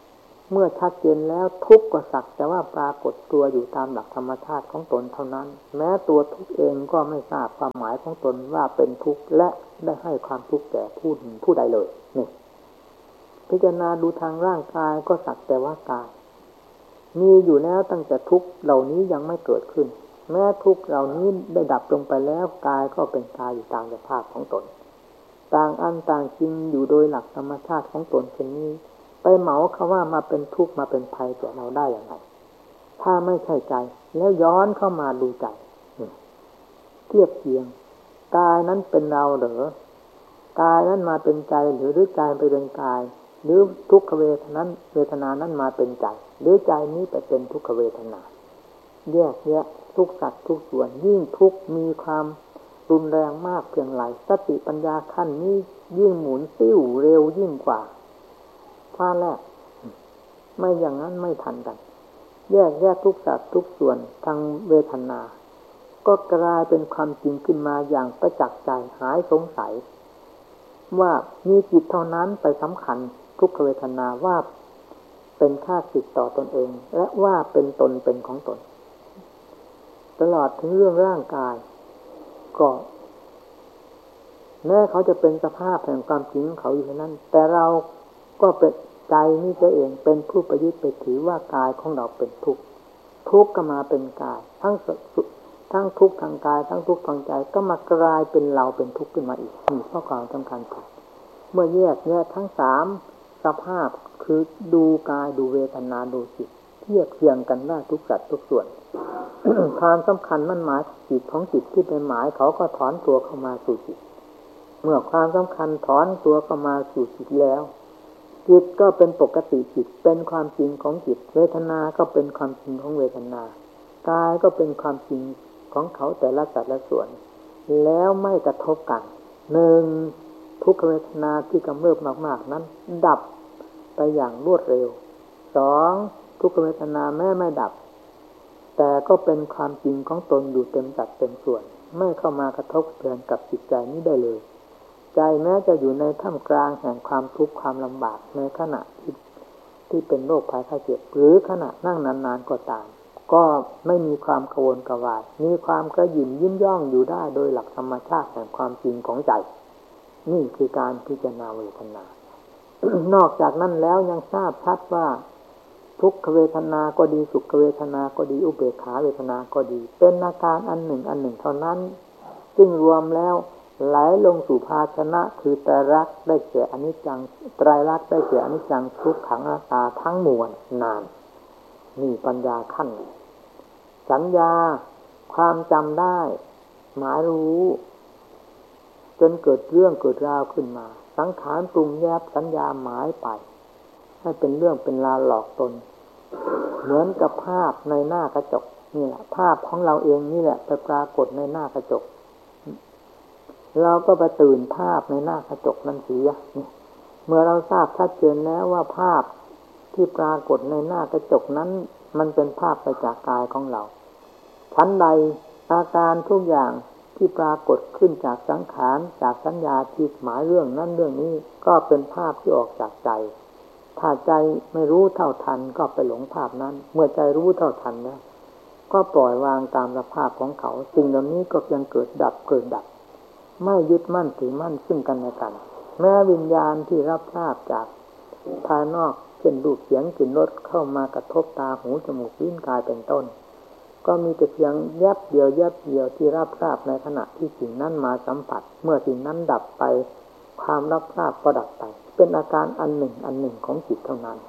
เมื่อชัดเจนแล้วทุกข์ก็สักแต่ว่าปรากฏตัวอยู่ตามหลักธรรมชาติของตนเท่านั้นแม้ตัวทุกข์เองก็ไม่ทราบความหมายของตนว่าเป็นทุกข์และได้ให้ความทุกข์แก่ผู้ใดเลยนี่พิจารณาดูทางร่างกายก็สักแต่ว่ากายมีอยู่แล้วตั้งแต่ทุกข์เหล่านี้ยังไม่เกิดขึ้นแม้ทุกข์เหล่านี้ได้ดับลงไปแล้วกายก็เป็นกายอยู่ตามสภาพของตนต่างอันต่างจริงอยู่โดยหลักธรรมชาติของตนเช่นนี้ไปเหมาคำว่ามาเป็นทุกข์มาเป็นภัยแก่เราได้อย่างไรถ้าไม่ใช่ใจแล้วย้อนเข้ามาดูใจเทียบเทียงกายนั้นเป็นเราหรือกายนั้นมาเป็นใจหรือใจไปเป็นกายหรือทุกขเวทนานั้นมาเป็นใจหรือใจนี้ไปเป็นทุกขเวทนาแยกแยะทุกสัตว์ทุกส่วนยิ่งทุกมีความรุนแรงมากเพียงไรสติปัญญาขั้นนี้ยิ่งหมุนติ้วเร็วยิ่งกว่าฟ้าแลบไม่อย่างนั้นไม่ทันกันแยกแยะทุกสัตว์ทุกส่วนทางเวทนาก็กลายเป็นความจริงขึ้นมาอย่างประจักษ์ใจหายสงสัยว่ามีจิตเท่านั้นไปสำคัญทุกขเวทนาว่าเป็นค่าสิทธิ์ต่อตนเองและว่าเป็นตนเป็นของตนตลอดถึงเรื่องร่างกายก็แม้เขาจะเป็นสภาพแห่งความจริงของเขาอยู่เท่านั้นแต่เราก็เป็นใจนี่เองเป็นผู้ประยุทธ์ไปถือว่ากายของเราเป็นทุกข์ทุกข์ก็มาเป็นกายทั้งทุกข์ทางกายทั้งทุกข์ทางใจก็มากลายเป็นเราเป็นทุกข์ขึ้นมาอีกนี่เพราะความสำคัญผิดเมื่อแยกแยะทั้งสามสภาพคือดูกายดูเวทนาดูจิตเทียบเทียงกันได้ทุกสัดทุกส่วน ความสำคัญมั่นหมายจิตของจิตที่เป็นหมายเขาก็ถอนตัวเข้ามาสู่จิตเมื่อความสำคัญถอนตัวเข้ามาสู่จิตแล้วจิตก็เป็นปกติจิตเป็นความจริงของจิตเวทนาก็เป็นความจริงของเวทนากายก็เป็นความจริงของเขาแต่ละสัดละส่วนแล้วไม่กระทบกันหนึ่งทุกขเวทนาที่กำเริบมากๆนั้นดับไปอย่างรวดเร็วสองทุกขเวทนาแม้ไม่ดับแต่ก็เป็นความจริงของตนอยู่เต็มสัดเต็มส่วนไม่เข้ามากระทบเทือนกับจิตใจนี้ได้เลยใจแม้จะอยู่ในท่ามกลางแห่งความทุกข์ความลำบากในขณะที่เป็นโรคภัยไข้เจ็บหรือขณะนั่งนานๆก็ตามก็ไม่มีความกังวลกระวายมีความกระหยิ่มยิ้มย่องอยู่ได้โดยหลักธรรมชาติแห่งความจริงของใจนี่คือการพิจารณาเวทนา นอกจากนั้นแล้วยังทราบชัดว่าทุกขเวทนาก็ดีสุขเวทนาก็ดีอุเบกขาเวทนาก็ดีเป็นอาการอันหนึ่งเท่านั้นซึ่งรวมแล้วไหลลงสู่ภาชนะคือไตรลักษณ์ได้แก่อนิจจังไตรลักษณ์ได้แก่อนิจจังทุกขังอนัตตาทั้งมวลนานนี่ปัญญาขั้นสัญญาความจำได้หมายรู้จนเกิดเรื่องเกิดราวขึ้นมาสังขารปรุงแยบสัญญาหมายไปให้เป็นเรื่องเป็นราวหลอกตนเหมือนกับภาพในหน้ากระจกนี่แหละภาพของเราเองนี่แหละไปปรากฏในหน้ากระจกเราก็ไปตื่นภาพในหน้ากระจกนั้นเสียเมื่อเราทราบชัดเจนแล้วว่าภาพที่ปรากฏในหน้ากระจกนั้นมันเป็นภาพไปจากกายของเราชั้นใดอาการทุกอย่างที่ปรากฏขึ้นจากสังขารจากสัญญาที่หมายเรื่องนั้นเรื่องนี้ก็เป็นภาพที่ออกจากใจถ้าใจไม่รู้เท่าทันก็ไปหลงภาพนั้นเมื่อใจรู้เท่าทันแล้วก็ปล่อยวางตามสภาพของเขาสิ่งเหล่านี้ก็ยังเกิดดับไม่ยึดมั่นถือมั่นซึ่งกันและกันแม้วิญญาณที่รับทราบจากภายนอกเช่นรูปเสียงกลิ่นรสเข้ามากระทบตาหูจมูกลิ้นกายเป็นต้นก็มีแต่เพียงแยบเดียวที่รับทราบในขณะที่สิ่งนั้นมาสัมผัสเมื่อสิ่งนั้นดับไปความรับทราบก็ดับไปเป็นอาการอันหนึ่งของจิตเท่านั้น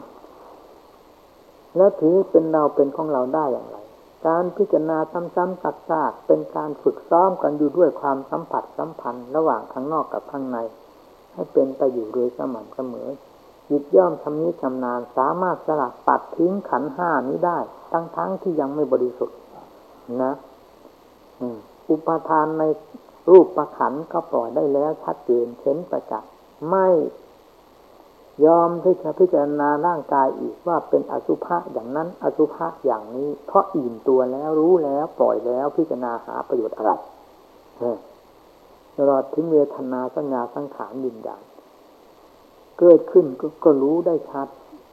แล้วถือเป็นเราเป็นของเราได้อย่างไรการพิจารณาซ้ำๆซากๆเป็นการฝึกซ้อมกันอยู่ด้วยความสัมผัสสัมพันธ์ระหว่างข้างนอกกับข้างในให้เป็นไปอยู่โดยสม่ำเสมอจิตย่อมชำนิชำนาญสามารถสลัดปัดทิ้งขันธ์ห้านี้ได้ทั้งที่ยังไม่บริสุทธิ์นะอุปทานในรูปประขันธ์ก็ปล่อยได้แล้วชัดเจนเห็นประจักษ์ไม่ยอมที่จะพิจารณาร่างกายอีกว่าเป็นอสุภะอย่างนั้นอสุภะอย่างนี้เพราะอิ่มตัวแล้วรู้แล้วปล่อยแล้วพิจารณาหาประโยชน์อะไรตลอดถึงเวทนาสัญญาสังขารวิญญาณเกิดขึ้นก็รู้ได้ชัด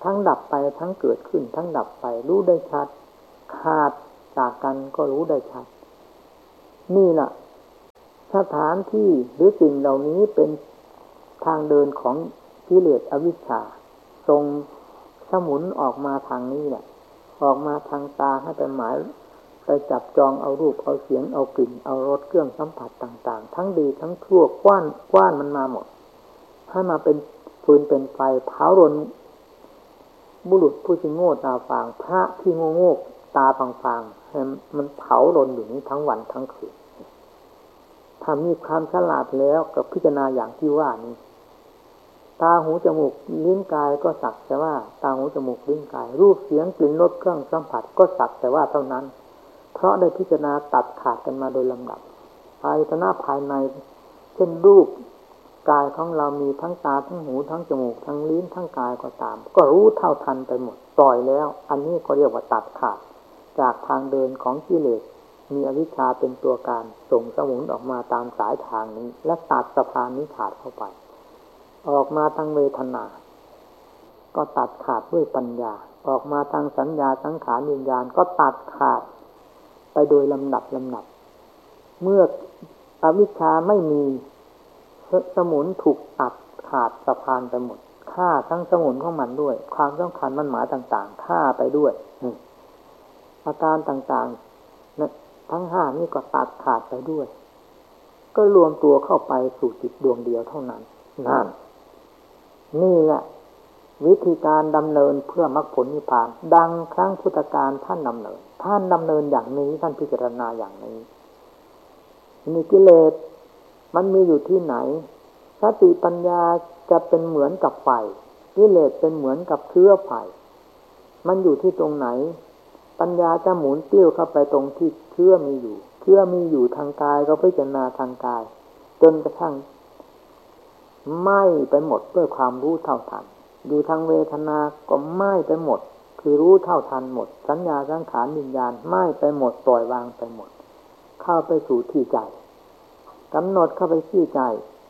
ทั้งดับไปทั้งเกิดขึ้นทั้งดับไปรู้ได้ชัดขาดจากกันก็รู้ได้ชัดนี่แหละสถานที่หรือสิ่งเหล่านี้เป็นทางเดินของกิเลสอวิชชาทรงสมุนออกมาทางนี้แหละออกมาทางตาให้ไปหมายไปจับจองเอารูปเอาเสียงเอากลิ่นเอารสเครื่องสัมผัสต่างๆทั้งดีทั้งชั่วกว้านมันมาหมดให้มาเป็นฟืนเป็นไฟเผารนบุรุษผู้ที่โง่ตาฟางพระที่โง่ตาฟางๆให้มันเผารนอยู่นี้ทั้งวันทั้งคืนถ้ามีความฉลาดแล้วก็พิจารณาอย่างที่ว่านี้ตาหูจมูกลิ้นกายก็สักแต่ว่าตาหูจมูกลิ้นกายรูปเสียงกลิ่นรสเครื่องสัมผัสก็สักแต่ว่าเท่านั้นเพราะได้พิจารณาตัดขาดกันมาโดยลำดับอายตนะภายในเช่นรูปกายของเรามีทั้งตาทั้งหูทั้งจมูกทั้งลิ้นทั้งกายก็ตามก็รู้เท่าทันไปหมดปล่อยแล้วอันนี้ก็เรียกว่าตัดขาดจากทางเดินของกิเลสมีอวิชชาเป็นตัวการส่งสมุนออกมาตามสายทางนี้และตัดสะพานนี้ขาดเข้าไปออกมาทางเวทนาก็ตัดขาดด้วยปัญญาออกมาทางสัญญาสังขารวิญญาณก็ตัดขาดไปโดยลำดับเมื่ออวิชชาไม่มีสมุนถูกตัดขาดสะพานไปหมดฆ่าทั้งสมุนของมันด้วยความสำคัญมันหมายต่างๆฆ่าไปด้วยอาการต่างๆทั้งห้านี่ก็ตัดขาดไปด้วยก็รวมตัวเข้าไปสู่จิตดวงเดียวเท่านั้นนั่นนี่แหละวิธีการดำเนินเพื่อมรรคผลนิพพานดังครั้งพุทธกาลท่านดำเนินอย่างนี้ท่านพิจารณาอย่างนี้มีกิเลสมันมีอยู่ที่ไหนสติปัญญาจะเป็นเหมือนกับไฟกิเลสเป็นเหมือนกับเชื้อไฟมันอยู่ที่ตรงไหนปัญญาจะหมุนเตี้ยวเข้าไปตรงที่เชื้อมีอยู่ทางกายก็พิจารณาทางกายจนกระทั่งไหม้ไปหมดด้วยความรู้เท่าทันอยู่ทางเวทนาก็ไหม้ไปหมดคือรู้เท่าทันหมดสัญญาสังขารวิญญาณไหม้ไปหมดปล่อยวางไปหมดเข้าไปสู่ที่ใจกำหนดเข้าไปที่ใจ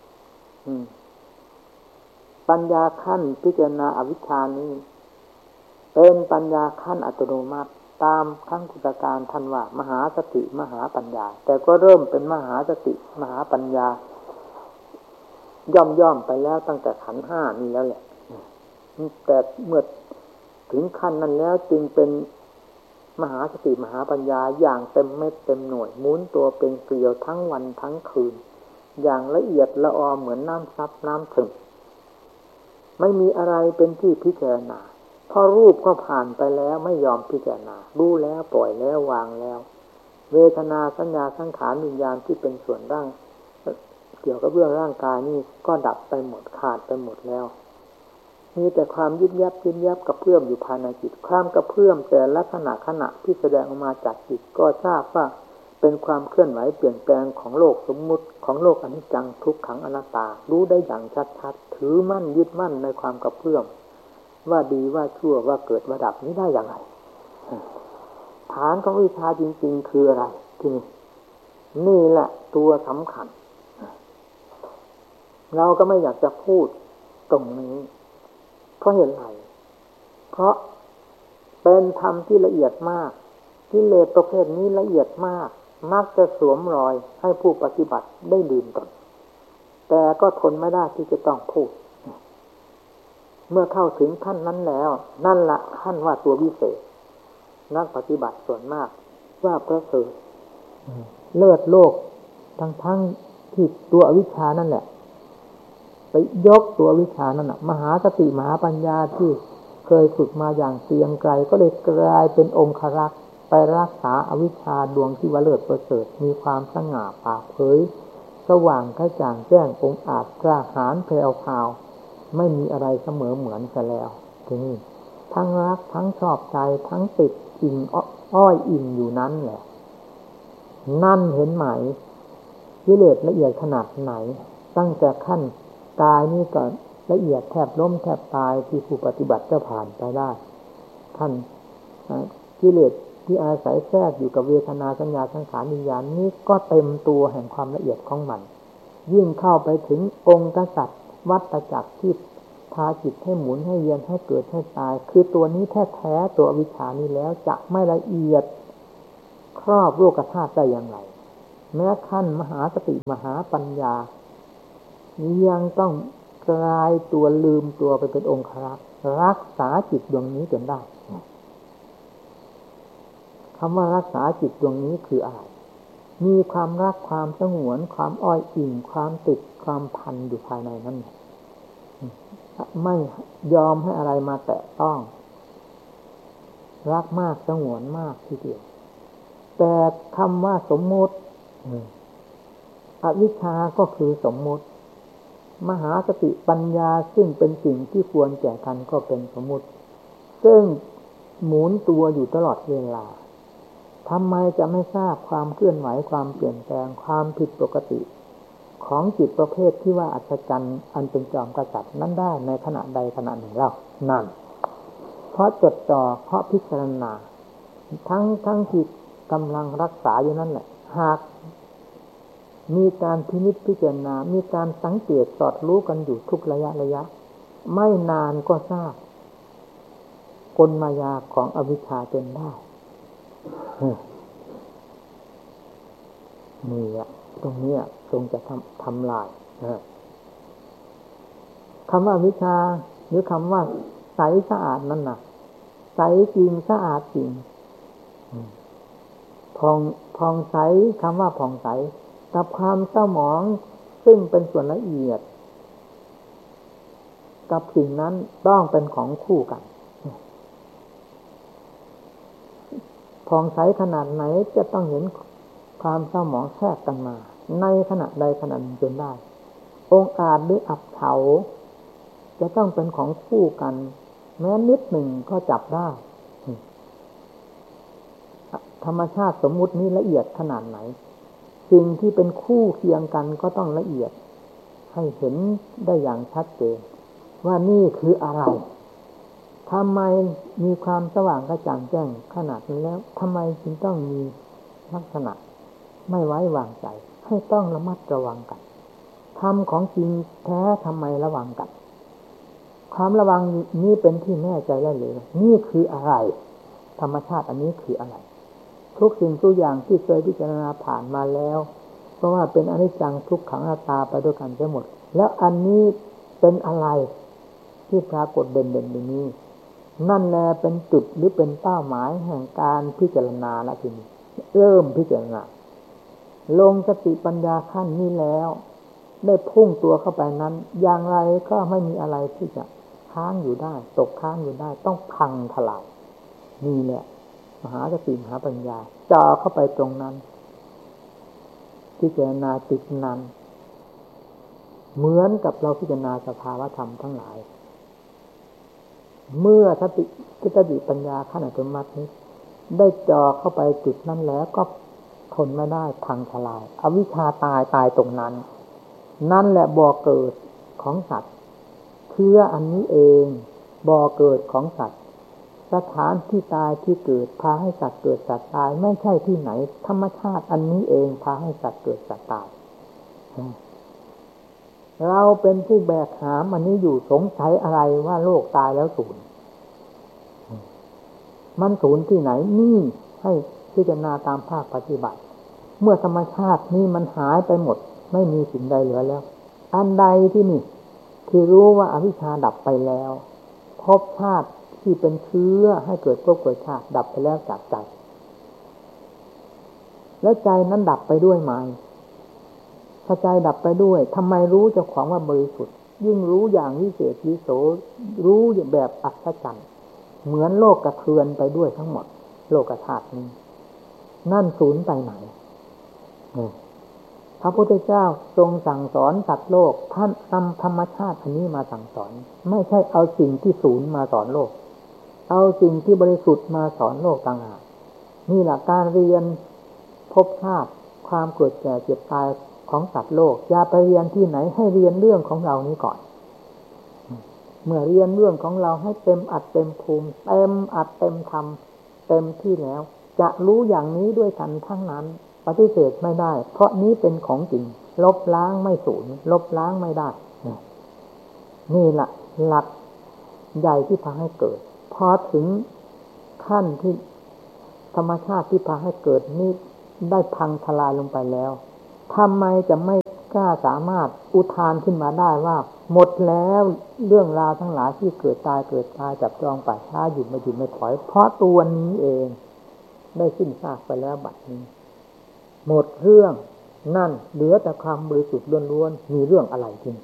ปัญญาขั้นพิจารณาอวิชชานี้เป็นปัญญาขั้นอัตโนมัติตามขั้งพุทธการท่านว่ามหาสติมหาปัญญาแต่ก็เริ่มเป็นมหาสติมหาปัญญาย่อมไปแล้วตั้งแต่ขันธ์ห้านี้แล้วแหละแต่เมื่อถึงขั้นนั้นแล้วจึงเป็นมหาสติมหาปัญญาอย่างเต็มเม็ดเต็มหน่วยหมุนตัวเป็นเกลียวทั้งวันทั้งคืนอย่างละเอียดละออเหมือนน้ำซับน้ำถึงไม่มีอะไรเป็นที่พิจารณาพอรูปก็ผ่านไปแล้วไม่ยอมพิจารณารู้แล้วปล่อยแล้ววางแล้วเวทนาสัญญาสังขารวิญญาณที่เป็นส่วนร่างเกี่ยวกับเรื่องร่างกายนี่ก็ดับไปหมดขาดไปหมดแล้วมีแต่ความยิบยับกระเพื่อมอยู่ภายในจิตความกระเพื่อมแต่ละขณะที่แสดงออกมาจากจิตก็ทราบว่าเป็นความเคลื่อนไหวเปลี่ยนแปลงของโลกสมมุติของโลกอนิจจังทุกขังอนัตตารู้ได้อย่างชัดๆถือมั่นยึดมั่นในความกระเพื่อมว่าดีว่าชั่วว่าเกิดว่าดับนี้ได้อย่างไรฐานของวิชาจริงๆคืออะไรที่นี่แหละตัวสำคัญเราก็ไม่อยากจะพูดตรงนี้เพราะเหตุไรเพราะเป็นธรรมที่ละเอียดมากกิเลสประเภทนี้ละเอียดมากมักจะสวมรอยให้ผู้ปฏิบัติได้ลืมตนแต่ก็ทนไม่ได้ที่จะต้องพูดเมื่อเข้าถึงขั้นนั้นแล้วนั่นละขั้นว่าตัววิเศษนักปฏิบัติส่วนมากว่าประเสริฐเลิศโลกทั้งที่ตัวอวิชชานั่นแหละไปยกตัววิชานั่นน่ะมหาสติมหาปัญญาที่เคยฝึกมาอย่างเกรียงไกรก็เลยกลายเป็นองครักษ์ไปรักษาอวิชชาดวงที่ว่าเลิศประเสริฐมีความสง่าผ่าเผยสว่างกระจ่างแจ้งองอาจกล้าหาญแผ่วพราวไม่มีอะไรเสมอเหมือนกันแล้วทีนี้ทั้งรักทั้งชอบใจทั้งติดอิงอ้อยอิงอยู่นั้นแหละนั่นเห็นไหมกิเลสละเอียดขนาดไหนตั้งแต่ขั้นกายนี่ก็ละเอียดแทบล้มแทบตายที่ผู้ปฏิบัติจะผ่านไปได้ท่านกิเลสที่อาศัยแทรกอยู่กับเวทนาสัญญาสังขารวิญญาณนี้ก็เต็มตัวแห่งความละเอียดของมันยิ่งเข้าไปถึงองค์กษัตริย์วัฏจักรที่พาจิตให้หมุนให้เวียนให้เกิดให้ตายคือตัวนี้แท้ๆตัวอวิชชานี้แล้วจะไม่ละเอียดครอบโลกธาตุได้อย่างไรแม้ขั้นมหาสติมหาปัญญายังต้องกลายตัวลืมตัวไปเป็นองค์รักษาจิตดวงนี้จนได้คำว่ารักษาจิตดวงนี้คืออะไรมีความรักความสงวนความอ้อยอิงความติดความพันอยู่ภายในนั้นไม่ยอมให้อะไรมาแตะต้องรักมากสงวนมากทีเดียวแต่คำว่าสมมุติอวิชชาก็คือสมมุติมหาสติปัญญาซึ่งเป็นสิ่งที่ควรแก่กันก็เป็นสมมุติซึ่งหมุนตัวอยู่ตลอดเวลาทำไมจะไม่ทราบความเคลื่อนไหวความเปลี่ยนแปลงความผิดปกติของจิตประเภทที่ว่าอัศจรรย์อันเป็นจอมกษัตริย์นั้นได้ในขณะใดขณะหนึ่งเล่านั่นเพราะจดจ่อเพราะพิจารณาทั้งจิตกำลังรักษาอยู่นั่นแหละหากมีการพินิจพิจารณามีการสังเกตสอดรู้กันอยู่ทุกระยะไม่นานก็ทราบกลมายาของอวิชชาจนได้นี่อ่ะตรงนี้ทรงจะทำลายคำว่าวิชาหรือคำว่าใสสะอาดนั่นน่ะใสจริงสะอาดจริงผ่องใสคำว่าผ่องใสกับความเศร้าหมองซึ่งเป็นส่วนละเอียดกับสิ่งนั้นต้องเป็นของคู่กันผ่องใสขนาดไหนจะต้องเห็นความเศร้าหมองแทรกกันมาในขณะใดขณะหนึ่งจนได้องค์อาจหรืออับเฉาจะต้องเป็นของคู่กันแม้นิดหนึ่งก็จับได้ธรรมชาติสมมุตินี้ละเอียดขนาดไหนสิ่งที่เป็นคู่เคียงกันก็ต้องละเอียดให้เห็นได้อย่างชัดเจนว่านี่คืออะไรทำไมมีความสว่างกระจ่างแจ้งขนาดนี้แล้วทำไมจึงต้องมีลักษณะไม่ไว้วางใจให้ต้องระมัดระวังกันทำของจริงแท้ทำไมระวังกันความระวังนี้เป็นที่แน่ใจได้เลยนี่คืออะไรธรรมชาติอันนี้คืออะไรทุกสิ่งทุกอย่างที่เคยพิจารณาผ่านมาแล้วเพราะว่าเป็นอนิจจังทุกขังอนัตตาไปด้วยกันทั้งหมดแล้วอันนี้เป็นอะไรที่ปรากฏเด่นอย่างนี้นั่นแหละเป็นจุดหรือเป็นเป้าหมายแห่งการพิจารณาและทีนี้เริ่มพิจารณาลงสติปัญญาขั้นนี้แล้วได้พุ่งตัวเข้าไปนั้นอย่างไรก็ไม่มีอะไรที่จะค้างอยู่ได้ตกค้างอยู่ได้ต้องพังทลายนี่แหละมหาสติมหาปัญญาจ่อเข้าไปตรงนั้นพิจารณาจิตนั้นเหมือนกับเราพิจารณาสภาวธรรมทั้งหลายเมื่อสติปัญญาขั้นอัตโนมัตินี้ได้จ่อเข้าไปจุดนั้นแล้วก็ทนไม่ได้พังทลายอวิชชาตายตรงนั้นนั่นแหละบ่อเกิดของสัตว์เชื้ออันนี้เองบ่อเกิดของสัตว์สถานที่ตายที่เกิดพาให้สัตว์เกิดสัตว์ตายไม่ใช่ที่ไหนธรรมชาติอันนี้เองพาให้สัตว์เกิดสัตว์ตายเราเป็นผู้แบกหามอันนี้อยู่สงสัยอะไรว่าโลกตายแล้วสูญมันสูญที่ไหนนี่ให้พิจารณาตามภาคปฏิบัติเมื่อธรรมชาตินี้มันหายไปหมดไม่มีสิ่งใดเหลือแล้วอันใดที่นี่ที่รู้ว่าอวิชชาดับไปแล้วภพชาติที่เป็นเชื้อให้เกิดภพเกิดชาติดับไปแล้วจากใจและใจนั้นดับไปด้วยไหมถ้าใจดับไปด้วยทำไมรู้เจ้าของว่าบริสุทธิ์ยิ่งรู้อย่างวิเศษวิโสรู้แบบอัศจรรย์เหมือนโลกกระเทือนไปด้วยทั้งหมดโลกธาตุนี้นั่นสูญไปไหนพระพุทธเจ้าทรงสั่งสอนสัตว์โลกท่านนำธรรมชาติอันนี้มาสั่งสอนไม่ใช่เอาสิ่งที่สูญมาสอนโลกเอาสิ่งที่บริสุทธิ์มาสอนโลกต่างหากนี่แหละการเรียนภพชาติความเกิดแก่เจ็บตายของสัตว์โลกอย่าไปเรียนที่ไหนให้เรียนเรื่องของเรานี้ก่อนเมื่อเรียนเรื่องของเราให้เต็มอัดเต็มภูมิเต็มอัดเต็มทำเต็มที่แล้วจะรู้อย่างนี้ด้วยกันทั้งนั้นปฏิเสธไม่ได้เพราะนี้เป็นของจริงลบล้างไม่สูญลบล้างไม่ได้นี่แหละหลักใหญ่ที่พาให้เกิดพอถึงขั้นที่ธรรมชาติที่พาให้เกิดนี้ได้พังทลายลงไปแล้วทำไมจะไม่กล้าสามารถอุทานขึ้นมาได้ว่าหมดแล้วเรื่องราวทั้งหลายที่เกิดตายจับจองป่าช้าหยุดไม่ถอยเพราะตัวนี้เองได้สิ้นซากไปแล้วบัดนี้หมดเรื่องนั่นเหลือแต่ความบริสุทธิ์ล้วนๆมีเรื่องอะไรจริง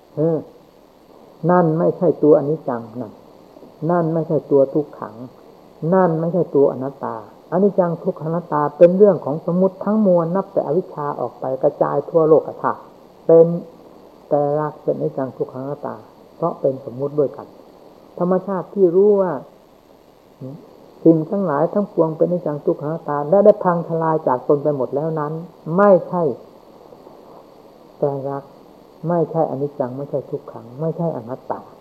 นั่นไม่ใช่ตัวอนิจจังนั่นไม่ใช่ตัวทุกขังนั่นไม่ใช่ตัวอนัตตาอนิจจังทุกขังอนัตตาเป็นเรื่องของสมมุติทั้งมวลนับแต่อวิชชาออกไปกระจายทั่วโลกธาตุเป็นแต่รักเป็นอนิจจังทุกขังอนัตตาเพราะเป็นสมมุติด้วยกันธรรมชาติที่รู้ว่าสิ่งทั้งหลายทั้งปวงเป็นอนิจจังทุกขังอนัตตาและได้พังทลายจากตนไปหมดแล้วนั้นไม่ใช่แต่รักไม่ใช่อนิจจังไม่ใช่ทุกขังไม่ใช่อนัตตา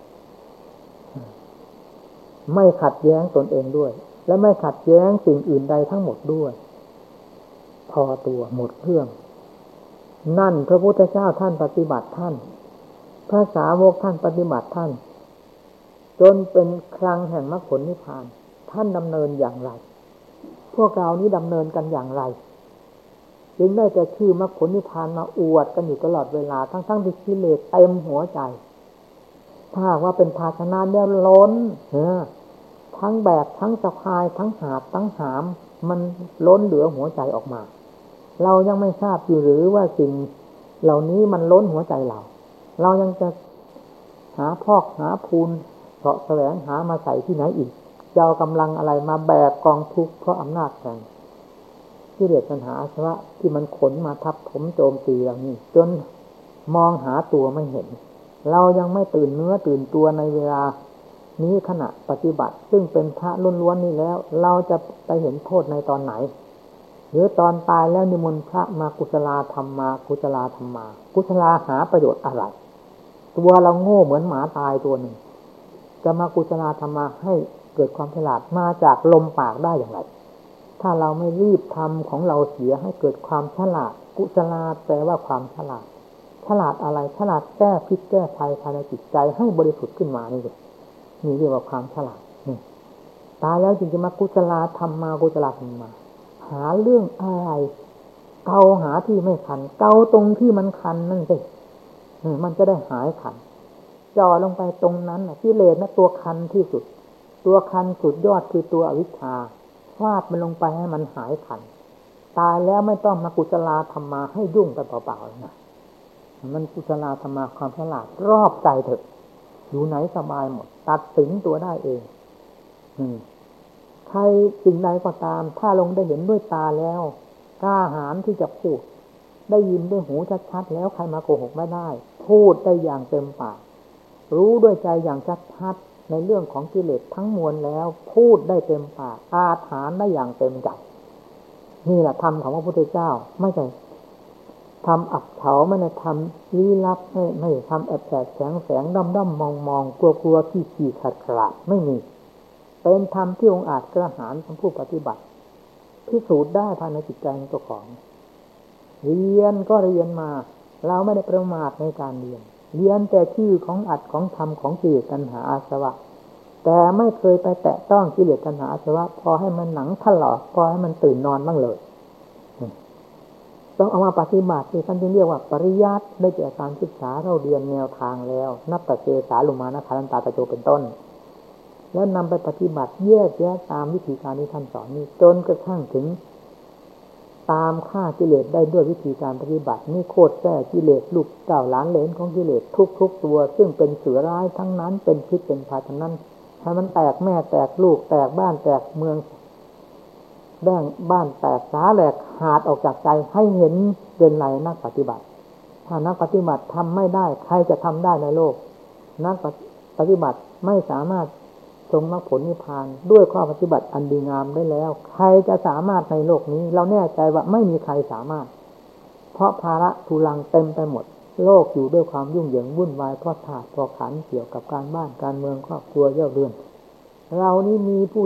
ไม่ขัดแย้งตนเองด้วยและไม่ขัดแย้งสิ่งอื่นใดทั้งหมดด้วยพอตัวหมดเรื่องนั่นพระพุทธเจ้าท่านปฏิบัติท่านพระสาวกท่านปฏิบัติท่านจนเป็นคลังแห่งมรรคผลนิพพานท่านดำเนินอย่างไรพวกเรานี้ดำเนินกันอย่างไรจึงได้แต่ชื่อมรรคผลนิพพานมาอวดกันอยู่ตลอดเวลาทั้งที่กิเลสเต็มหัวใจถ้าว่าเป็นภาชนะเนี่ยล้นทั้งแบกทั้งสะพายทั้งหาบทั้งหามมันล้นเหลือหัวใจออกมาเรายังไม่ทราบอยู่หรือว่าสิ่งเหล่านี้มันล้นหัวใจเรายังจะหาพอกหาพูนเสาะแสวงหามาใส่ที่ไหนอีกจะเอากำลังอะไรมาแบกกองทุกข์เพราะอำนาจแห่งกิเลสตัณหาอาสวะที่มันขนมาทับถมโจมตีเรานี่จนมองหาตัวไม่เห็นเรายังไม่ตื่นเนื้อตื่นตัวในเวลานี้ขณะปฏิบัติซึ่งเป็นพระล้วนๆนี่แล้วเราจะไปเห็นโทษในตอนไหนหรือตอนตายแล้วนิมนต์พระมากุศลธรรมมากุศลธรรมมากุศลหาประโยชน์อะไรตัวเราโง่เหมือนหมาตายตัวหนึ่งจะมากุศลธรรมมาให้เกิดความฉลาดมาจากลมปากได้อย่างไรถ้าเราไม่รีบทำของเราเสียให้เกิดความฉลาดกุศลแปลว่าความฉลาดอะไรฉลาดแก้พิษแก้ภัยภายในจิตใจให้บริสุทธิ์ขึ้นมานี่เรียกว่าความฉลาดตายแล้วจึงจะมากุศลธรรมมากุศลธรรมมาหาเรื่องอะไรเกาหาที่ไม่คันเกาตรงที่มันคันนั่นสิมันจะได้หายคันจ่อลงไปตรงนั้นกิเลสนะตัวคันที่สุดตัวคันสุดยอดคือตัวอวิชชาฟาดมันลงไปให้มันหายคันตายแล้วไม่ต้องมากุศลธรรมมาให้ยุ่งกันเปล่าๆนะมันกุศลธรรมมาความฉลาดรอบใจเถอะอยู่ไหนสบายหมดตัดสินตัวได้เองใครสิ่งใดก็ตามถ้าลงได้เห็นด้วยตาแล้วกล้าหาญที่จะพูดได้ยินด้วยหูชัดๆแล้วใครมาโกหกไม่ได้พูดได้อย่างเต็มปากรู้ด้วยใจอย่างชัดๆในเรื่องของกิเลสทั้งมวลแล้วพูดได้เต็มปากอาถรรพ์ได้อย่างเต็มใจนี่แหละธรรมของพระพุทธเจ้าไม่ใช่ทำอับเฉาไม่ได้ทำลี้ลับไม่ทำแอบแสงด้อมมองกลัวขี้ขาดไม่มีเป็นธรรมที่องค์อาจกระหายของผู้ปฏิบัติพิสูจน์ได้ภายในจิตใจของเจ้าของเรียนก็เรียนมาเราไม่ได้ประมาทในการเรียนแต่ชื่อของอัดของธรรมของกิเลสตัณหาอาสวะแต่ไม่เคยไปแตะต้องกิเลสตัณหาอาสวะพอให้มันหนังถลอกพอให้มันตื่นนอนบ้างเลยต้องเอามาปฏิบัติที่ท่านเรียกว่าปริยัติได้แก่การศึกษาเราเรียนแนวทางแล้วนับแต่เจสาลุมานะคารันตาตะโจเป็นต้นแล้วนำไปปฏิบัติแยกแยะตามวิธีการที่ท่านสอนนี้จนกระทั่งถึงตามฆ่ากิเลสได้ด้วยวิธีการปฏิบัตินี่โคตรแท้กิเลสลูกเต่าหลานเหลนของกิเลสทุกตัวซึ่งเป็นเสือร้ายทั้งนั้นเป็นพิษเป็นภัยทั้งนั้นให้มันแตกแม่แตกลูกแตกบ้านแตกเมืองแบ่งบ้านแตกสาแหลกหาดออกจากใจให้เห็นเป็นไรนักปฏิบัติถ้านักปฏิบัติทำไม่ได้ใครจะทำได้ในโลกนักปฏิบัติไม่สามารถทรงมรรคผลนิพพานด้วยข้อปฏิบัติอันดีงามได้แล้วใครจะสามารถในโลกนี้เราแน่ใจว่าไม่มีใครสามารถเพราะภาระทุลังเต็มไปหมดโลกอยู่ด้วยความยุ่งเหยิงวุ่นวายเพราะธาตุเพราะขันธ์เกี่ยวกับการบ้านการเมืองครอบครัวเย่าเรือนเรานี่มีผู้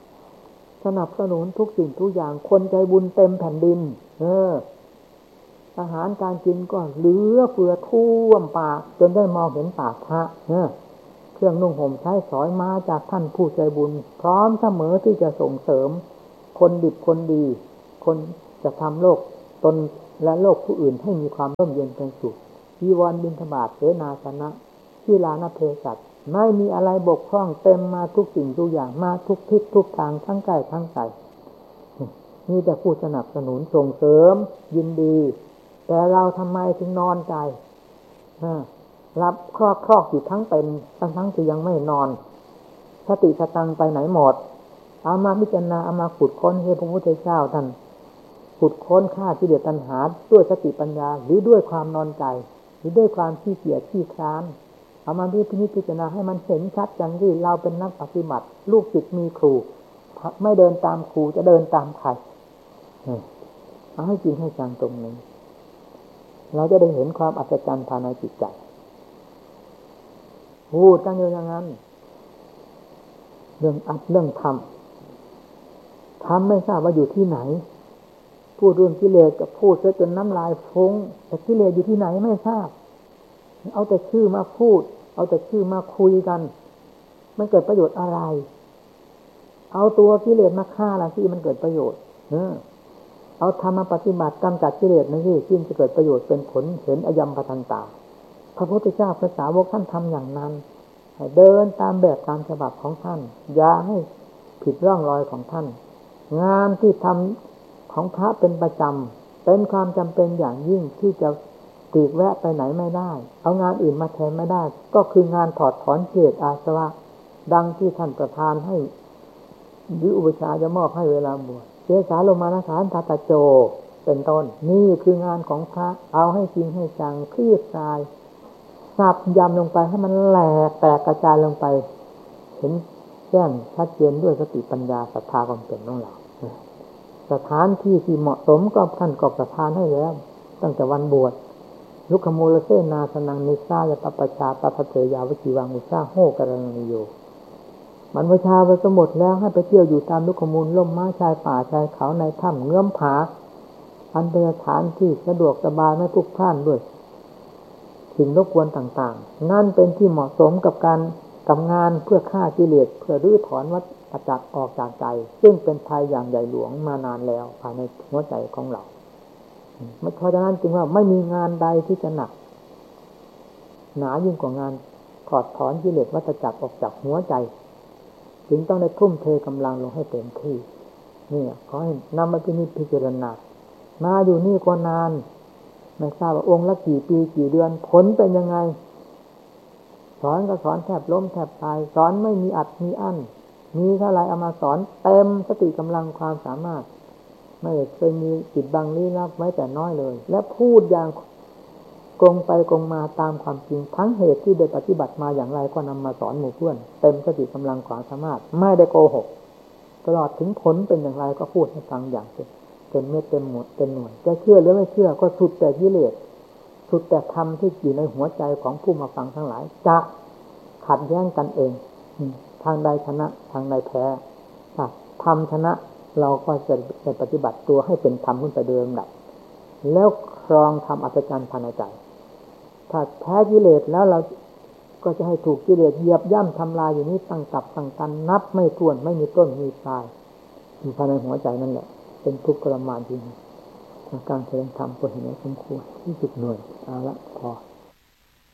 สนับสนุนทุกสิ่งทุกอย่างคนใจบุญเต็มแผ่นดินอาหารการกินก็เหลือเฟือท่วมปากจนได้มองเห็นปากพระเครื่องนุ่งห่มใช้สอยมาจากท่านผู้ใจบุญพร้อมเสมอที่จะส่งเสริมคนดิบคนดีคนจะทำโลกตนและโลกผู้อื่นให้มีความร่มเย็นเป็นสุขจีวรบิณฑบาตเสนาสนะที่ลานเภสัชไม่มีอะไรบกพร่องเต็มมาทุกสิ่งทุกอย่างมาทุกทิศทุกทางทั้งใกล้ทั้งไกลมีแต่ผู้สนับสนุนส่งเสริมยินดีแต่เราทำไมถึงนอนใจรับครอกอยู่ทั้งเป็นทั้งที่ยังไม่นอนสติสตังไปไหนหมดเอามาพิจารณาเอามาขุดค้นให้พระพุทธเจ้าท่านขุดค้นฆ่ากิเลสตัณหาด้วยสติปัญญาหรือด้วยความนอนใจหรือด้วยความขี้เกียจขี้คร้านเอามาพิจารณาให้มันเห็นชัดอย่างที่เราเป็นนักปฏิบัติลูกศิษย์มีครูไม่เดินตามครูจะเดินตามใครเอาให้จริงให้จังตรงนี้เราจะได้เห็นความอัศจรรย์ภายในจิตใจพูดกันอยู่อย่างนั้นเรื่องอัดเรื่องทำไม่ทราบว่าอยู่ที่ไหนพูดเรื่องกิเลสกับพูดจนน้ำลายฟุ้งแต่กิเลสอยู่ที่ไหนไม่ทราบเอาแต่ชื่อมาพูดเอาแต่ชื่อมาคุยกันมันเกิดประโยชน์อะไรเอาตัวกิเลสมาฆ่าละที่มันเกิดประโยชน์เอาธรรมปฏิบัติกำจัดกิเลสนั่นที่จะเกิดประโยชน์เป็นผลเห็นอยัมปทันตาพระพุทธเจ้าพระสาวกท่านทำอย่างนั้นเดินตามแบบตามฉบับของท่านอย่าให้ผิดร่องรอยของท่านงานที่ทำของพระเป็นประจำเป็นความจำเป็นอย่างยิ่งที่จะตีกแวะไปไหนไม่ได้เอางานอื่นมาแทนไม่ได้ก็คืองานถอดถอนกิเลสอาสวะดังที่ท่านประทานให้หรืออุปชาจะมอบให้เวลาบวชเจสาโลมานะฐานตาตะโจเป็นต้นนี่คืองานของพระเอาให้จริงให้จังคลี่คลายสับยำลงไปให้มันแหลกแตกกระจายลงไปเห็นแจ้งชัดเจนด้วยสติปัญญาศรัทธาความเป็นของเราสถานที่ที่เหมาะสมก็ท่านก็ประทานให้แล้วตั้งแต่วันบวชลุคมูลเสนาสนังนิสายปปชาปปเตยาวจีวังอุชาโหกรณโยมันประชาไปสมหมดแล้วให้ไปเที่ยวอยู่ตามลุคมูลล่มไม้ชายป่าชายเขาในถ้ำเงื้อมผาอันเป็นสถานที่สะดวกสบายไม่พลุกพล่านด้วยสิ่งรบกวนต่างๆนั่นเป็นที่เหมาะสมกับการทำงานเพื่อฆ่ากิเลสเพื่อรื้อถอนวัฏจักรออกจากใจซึ่งเป็นภัยอย่างใหญ่หลวงมานานแล้วภายในหัวใจของเราเพราะฉะนั้นจึงว่าไม่มีงานใดที่จะหนักหนายิ่งกว่างานถอดถอนกิเลสวัฏจักรออกจากหัวใจจึงต้องได้ทุ่มเทกำลังลงให้เต็มที่นี่ขอให้นำมาพิจารณามาอยู่นี่ก็นานไม่ทราบว่าองค์ละกี่ปีกี่เดือนผลเป็นยังไงสอนก็สอนแทบล้มแทบตายสอนไม่มีอัดมีอั้นมีเท่าไรเอามาสอนเต็มสติกำลังความสามารถไม่เคยมีจิตบังลี้ลับไว้แต่น้อยเลยและพูดอย่างกงไปกงมาตามความจริงทั้งเหตุที่ได้ปฏิบัติมาอย่างไรก็นำมาสอนหมู่เพื่อนเต็มสติกำลังความสามารถไม่ได้โกหกตลอดถึงผลเป็นอย่างไรก็พูดให้ฟังอย่างเต็มเม็ดเต็มหมดเต็มหน่วยจะเชื่อหรือไม่เชื่อก็สุดแต่กิเลสสุดแต่ธรรมที่อยู่ในหัวใจของผู้มาฟังทั้งหลายจะขัดแย้งกันเองทางใดชนะทางใดแพ้ธรรมชนะเราก็จะปฏิบัติตัวให้เป็นธรรมขึ้นไปเดิมแหละแล้วครองธรรมอัศจรรย์ภายในใจถ้าแพ้กิเลสแล้วเราก็จะให้ถูกกิเลสเหยียบย่ำทำลายอยู่นี้ตั้งตับตั้งกันนับไม่ถ้วนไม่มีต้นมีปลายอยู่ภายในหัวใจนั่นแหละเป็นทุกข์ทรมานจริงการแสดงธรรมก็เห็นว่าสมควรที่สุดหน่วยเอาละพอ